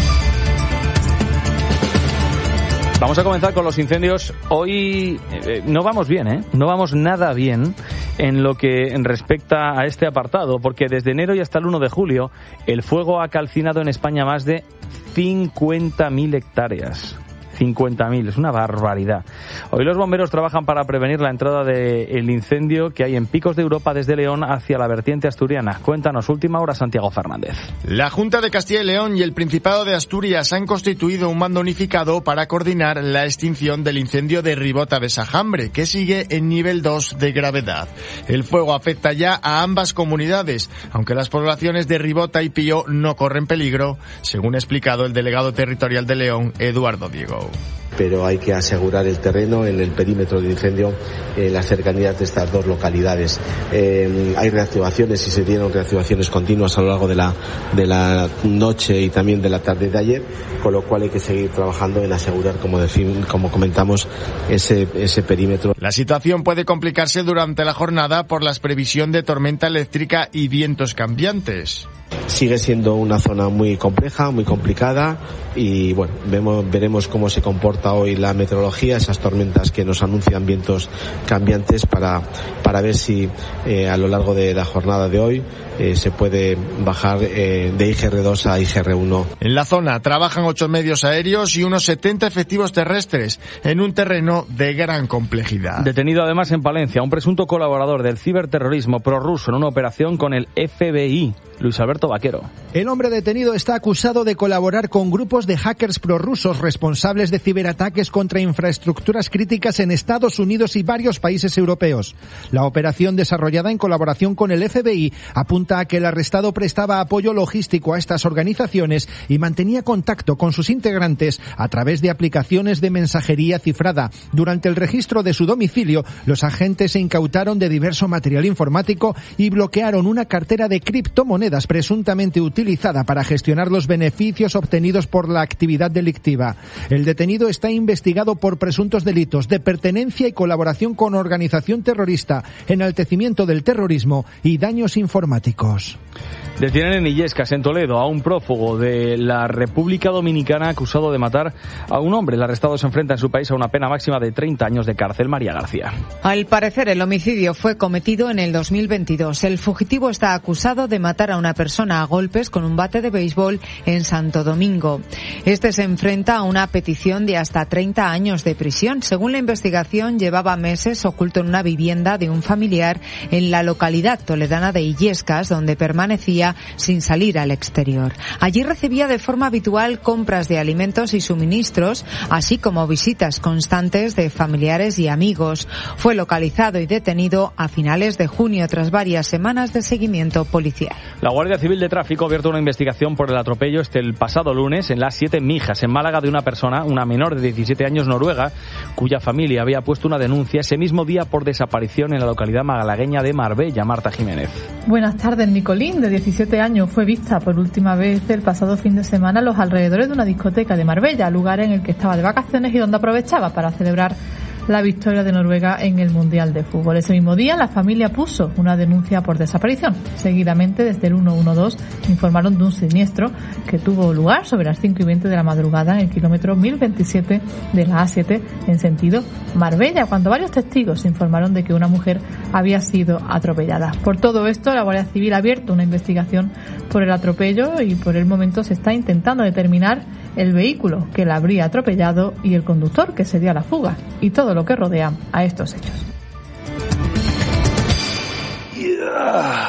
Vamos a comenzar con los incendios. Hoy eh, no vamos bien, ¿eh? No vamos nada bien en lo que respecta a este apartado, porque desde enero y hasta el uno de julio el fuego ha calcinado en España más de cincuenta mil hectáreas. cincuenta mil, es una barbaridad. Hoy los bomberos trabajan para prevenir la entrada del incendio que hay en Picos de Europa desde León hacia la vertiente asturiana. Cuéntanos, última hora, Santiago Fernández. La Junta de Castilla y León y el Principado de Asturias han constituido un mando unificado para coordinar la extinción del incendio de Ribota de Sajambre, que sigue en nivel dos de gravedad. El fuego afecta ya a ambas comunidades, aunque las poblaciones de Ribota y Pío no corren peligro, según ha explicado el delegado territorial de León, Eduardo Diego. Pero hay que asegurar el terreno en el perímetro de incendio en las cercanías de estas dos localidades. Eh, hay reactivaciones y se dieron reactivaciones continuas a lo largo de la, de la noche y también de la tarde de ayer, con lo cual hay que seguir trabajando en asegurar, como decimos, como comentamos, ese, ese perímetro. La situación puede complicarse durante la jornada por la previsión de tormenta eléctrica y vientos cambiantes. Sigue siendo una zona muy compleja, muy complicada y bueno, vemos, veremos cómo se comporta hoy la meteorología, esas tormentas que nos anuncian vientos cambiantes para, para ver si eh, a lo largo de la jornada de hoy eh, se puede bajar eh, de I G R dos a I G R uno. En la zona trabajan ocho medios aéreos y unos setenta efectivos terrestres en un terreno de gran complejidad. Detenido además en Palencia un presunto colaborador del ciberterrorismo prorruso en una operación con el F B I. Luis Alberto Vaquero. El hombre detenido está acusado de colaborar con grupos de hackers prorrusos responsables de ciberataques contra infraestructuras críticas en Estados Unidos y varios países europeos. La operación, desarrollada en colaboración con el F B I, apunta a que el arrestado prestaba apoyo logístico a estas organizaciones y mantenía contacto con sus integrantes a través de aplicaciones de mensajería cifrada. Durante el registro de su domicilio, los agentes se incautaron de diverso material informático y bloquearon una cartera de criptomonedas presuntamente utilizada para gestionar los beneficios obtenidos por la actividad delictiva. El detenido está investigado por presuntos delitos de pertenencia y colaboración con organización terrorista, enaltecimiento del terrorismo y daños informáticos. Detienen en Illescas, en Toledo, a un prófugo de la República Dominicana acusado de matar a un hombre. El arrestado se enfrenta en su país a una pena máxima de treinta años de cárcel. María García. Al parecer, el homicidio fue cometido en el dos mil veintidós. El fugitivo está acusado de matar a una persona a golpes con un bate de béisbol en Santo Domingo. Este se enfrenta a una petición de hasta treinta años de prisión. Según la investigación, llevaba meses oculto en una vivienda de un familiar en la localidad toledana de Illescas, donde permanecía sin salir al exterior. Allí recibía de forma habitual compras de alimentos y suministros, así como visitas constantes de familiares y amigos. Fue localizado y detenido a finales de junio tras varias semanas de seguimiento policial. La Guardia Civil de Tráfico ha abierto una investigación por el atropello este el pasado lunes en las Siete Mijas, en Málaga, de una persona, una menor de diecisiete años noruega, cuya familia había puesto una denuncia ese mismo día por desaparición en la localidad malagueña de Marbella. Marta Jiménez. Buenas tardes. Nicolín, de diecisiete años, fue vista por última vez el pasado fin de semana a los alrededores de una discoteca de Marbella, lugar en el que estaba de vacaciones y donde aprovechaba para celebrar la victoria de Noruega en el Mundial de Fútbol. Ese mismo día la familia puso una denuncia por desaparición. Seguidamente, desde el ciento doce informaron de un siniestro que tuvo lugar sobre las cinco y veinte de la madrugada en el kilómetro mil veintisiete de la A siete en sentido Marbella, cuando varios testigos informaron de que una mujer había sido atropellada. Por todo esto, la Guardia Civil ha abierto una investigación por el atropello y por el momento se está intentando determinar el vehículo que la habría atropellado y el conductor que se dio a la fuga y todo lo que rodea a estos hechos.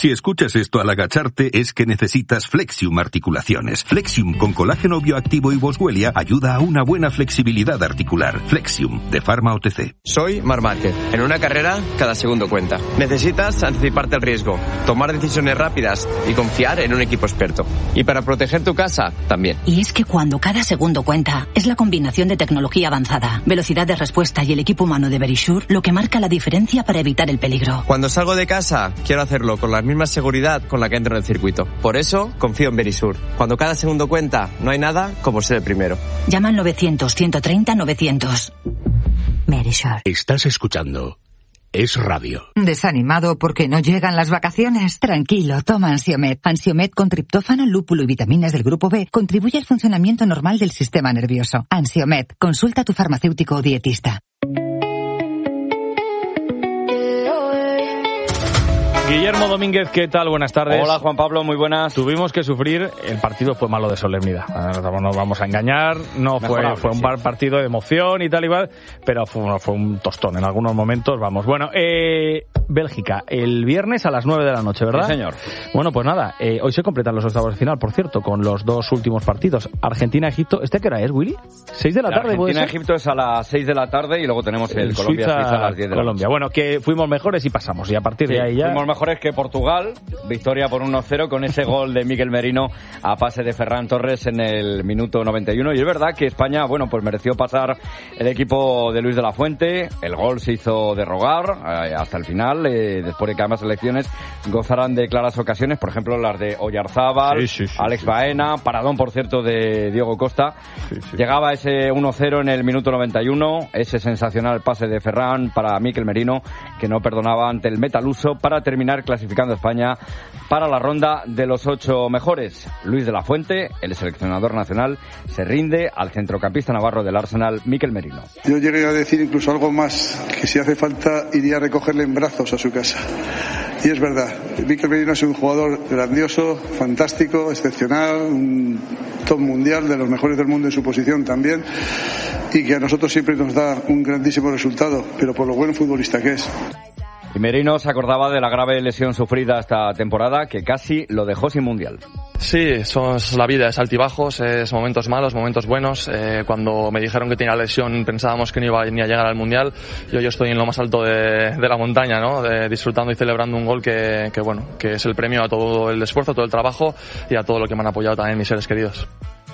Si escuchas esto al agacharte es que necesitas Flexium Articulaciones. Flexium con colágeno bioactivo y boswellia ayuda a una buena flexibilidad articular. Flexium, de Pharma O T C. Soy Marc Márquez. En una carrera, cada segundo cuenta. Necesitas anticiparte al riesgo, tomar decisiones rápidas y confiar en un equipo experto. Y para proteger tu casa, también. Y es que cuando cada segundo cuenta, es la combinación de tecnología avanzada, velocidad de respuesta y el equipo humano de Verisure lo que marca la diferencia para evitar el peligro. Cuando salgo de casa, quiero hacerlo con la misma seguridad con la que entro en el circuito. Por eso, confío en Verisure. Cuando cada segundo cuenta, no hay nada como ser el primero. Llama al novecientos, ciento treinta, novecientos. Verisure. Estás escuchando Es Radio. ¿Desanimado porque no llegan las vacaciones? Tranquilo, toma Ansiomed. Ansiomed con triptófano, lúpulo y vitaminas del grupo B contribuye al funcionamiento normal del sistema nervioso. Ansiomed, consulta a tu farmacéutico o dietista. Guillermo Domínguez, ¿qué tal? Buenas tardes. Hola, Juan Pablo, muy buenas. Tuvimos que sufrir, el partido fue malo de solemnidad. No nos vamos a engañar, no fue, fue un sí. partido de emoción y tal y tal, pero fue, fue un tostón en algunos momentos, vamos. Bueno, eh, Bélgica, el viernes a las nueve de la noche, ¿verdad? Sí, señor. Bueno, pues nada, eh, hoy se completan los octavos de final, por cierto, con los dos últimos partidos. Argentina-Egipto, ¿este qué hora es, Willy? ¿seis de la, la tarde? Argentina-Egipto es a las seis de la tarde y luego tenemos el, el Colombia-Suiza a las diez de la Colombia. noche. Bueno, que fuimos mejores y pasamos, y a partir sí, de ahí ya... Fuimos mejores que Portugal, victoria por uno cero con ese gol de Mikel Merino a pase de Ferran Torres en el minuto noventa y uno. Y es verdad que España, bueno, pues mereció pasar el equipo de Luis de la Fuente. El gol se hizo de rogar eh, hasta el final, eh, después de que ambas selecciones gozaran de claras ocasiones, por ejemplo las de Oyarzábal, sí, sí, sí, Alex sí, Baena, paradón por cierto de Diego Costa. Sí, sí. Llegaba ese uno cero en el minuto noventa y uno, ese sensacional pase de Ferran para Mikel Merino, que no perdonaba ante el metaluso, para terminar clasificando a España para la ronda de los ocho mejores. Luis de la Fuente, el seleccionador nacional, se rinde al centrocampista navarro del Arsenal, Mikel Merino. Yo llegué a decir incluso algo más, que si hace falta iría a recogerle en brazos a su casa. Y es verdad, Mikel Merino es un jugador grandioso, fantástico, excepcional, un top mundial, de los mejores del mundo en su posición también, y que a nosotros siempre nos da un grandísimo resultado, pero por lo buen futbolista que es. Y Merino se acordaba de la grave lesión sufrida esta temporada, que casi lo dejó sin mundial. Sí, eso es la vida, es altibajos, es momentos malos, momentos buenos. Eh, cuando me dijeron que tenía lesión pensábamos que no iba ni a llegar al mundial. Yo, yo estoy en lo más alto de, de la montaña, ¿no? De, disfrutando y celebrando un gol que, que, bueno, que es el premio a todo el esfuerzo, a todo el trabajo y a todo lo que me han apoyado también mis seres queridos.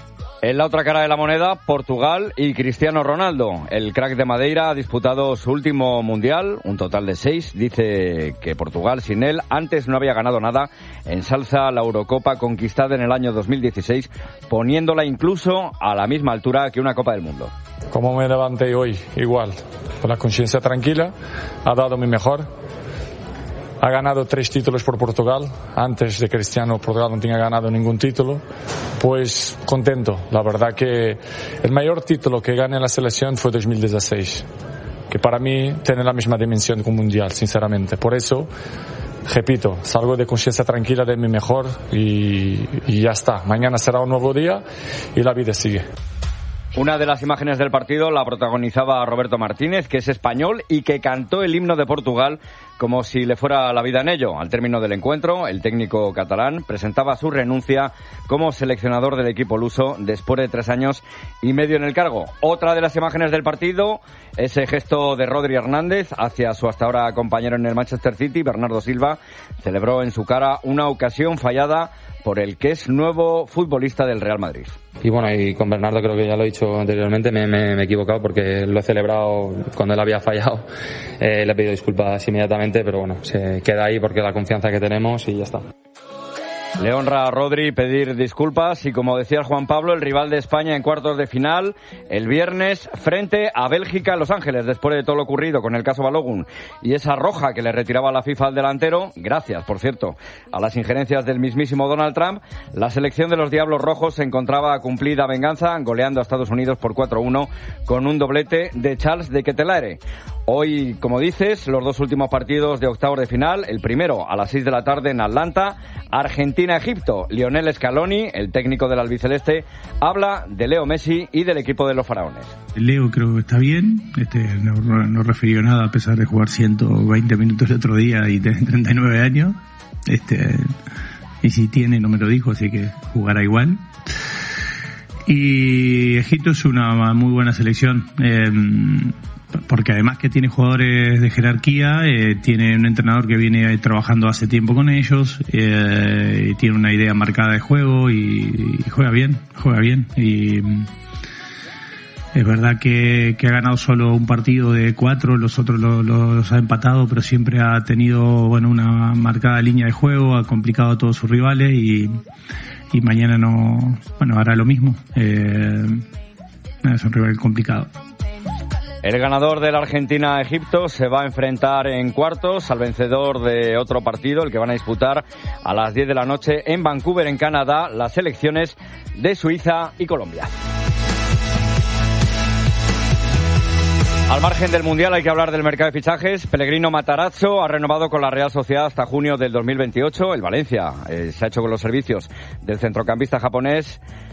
En la otra cara de la moneda, Portugal y Cristiano Ronaldo. El crack de Madeira ha disputado su último mundial, un total de seis. Dice que Portugal sin él antes no había ganado nada. Ensalza la Eurocopa conquistada en el año dos mil dieciséis, poniéndola incluso a la misma altura que una Copa del Mundo. Como me levanté hoy, igual, con la conciencia tranquila, ha dado mi mejor. Ha ganado tres títulos por Portugal. Antes de Cristiano, Portugal no tenía ganado ningún título. Pues contento. La verdad que el mayor título que gané en la selección fue dos mil dieciséis, que para mí tiene la misma dimensión que un mundial, sinceramente. Por eso, repito, salgo de conciencia tranquila de mi mejor y, y ya está. Mañana será un nuevo día y la vida sigue. Una de las imágenes del partido la protagonizaba Roberto Martínez, que es español y que cantó el himno de Portugal como si le fuera la vida en ello. Al término del encuentro, el técnico catalán presentaba su renuncia como seleccionador del equipo luso después de tres años y medio en el cargo. Otra de las imágenes del partido, ese gesto de Rodri Hernández hacia su hasta ahora compañero en el Manchester City, Bernardo Silva, celebró en su cara una ocasión fallada por el que es nuevo futbolista del Real Madrid. Y bueno, y con Bernardo creo que ya lo he dicho anteriormente, me, me, me he equivocado porque lo he celebrado cuando él había fallado. Eh, le he pedido disculpas inmediatamente, pero bueno, se queda ahí porque la confianza que tenemos y ya está. Le honra a Rodri pedir disculpas y, como decía Juan Pablo, el rival de España en cuartos de final el viernes frente a Bélgica en Los Ángeles, después de todo lo ocurrido con el caso Balogun y esa roja que le retiraba la FIFA al delantero, gracias, por cierto, a las injerencias del mismísimo Donald Trump. La selección de los Diablos Rojos se encontraba a cumplida venganza, goleando a Estados Unidos por cuatro uno con un doblete de Charles de Ketelaere. Hoy, como dices, los dos últimos partidos de octavos de final. El primero a las seis de la tarde en Atlanta, Argentina-Egipto. Lionel Scaloni, el técnico del albiceleste, habla de Leo Messi y del equipo de los faraones. Leo creo que está bien, este, no, no refirió nada a pesar de jugar ciento veinte minutos el otro día y tener treinta y nueve años. este y si tiene no me lo dijo, así que jugará igual. Y Egipto es una muy buena selección, eh, porque además que tiene jugadores de jerarquía, eh, tiene un entrenador que viene trabajando hace tiempo con ellos, eh, y tiene una idea marcada de juego y, y juega bien, juega bien. Y es verdad que, que ha ganado solo un partido de cuatro, los otros los, los ha empatado, pero siempre ha tenido, bueno, una marcada línea de juego, ha complicado a todos sus rivales y, y mañana no, bueno, hará lo mismo. Eh, es un rival complicado. El ganador de la Argentina-Egipto se va a enfrentar en cuartos al vencedor de otro partido, el que van a disputar a las diez de la noche en Vancouver, en Canadá, las selecciones de Suiza y Colombia. Al margen del Mundial hay que hablar del mercado de fichajes. Pellegrino Matarazzo ha renovado con la Real Sociedad hasta junio del dos mil veintiocho. El Valencia eh, se ha hecho con los servicios del centrocampista japonés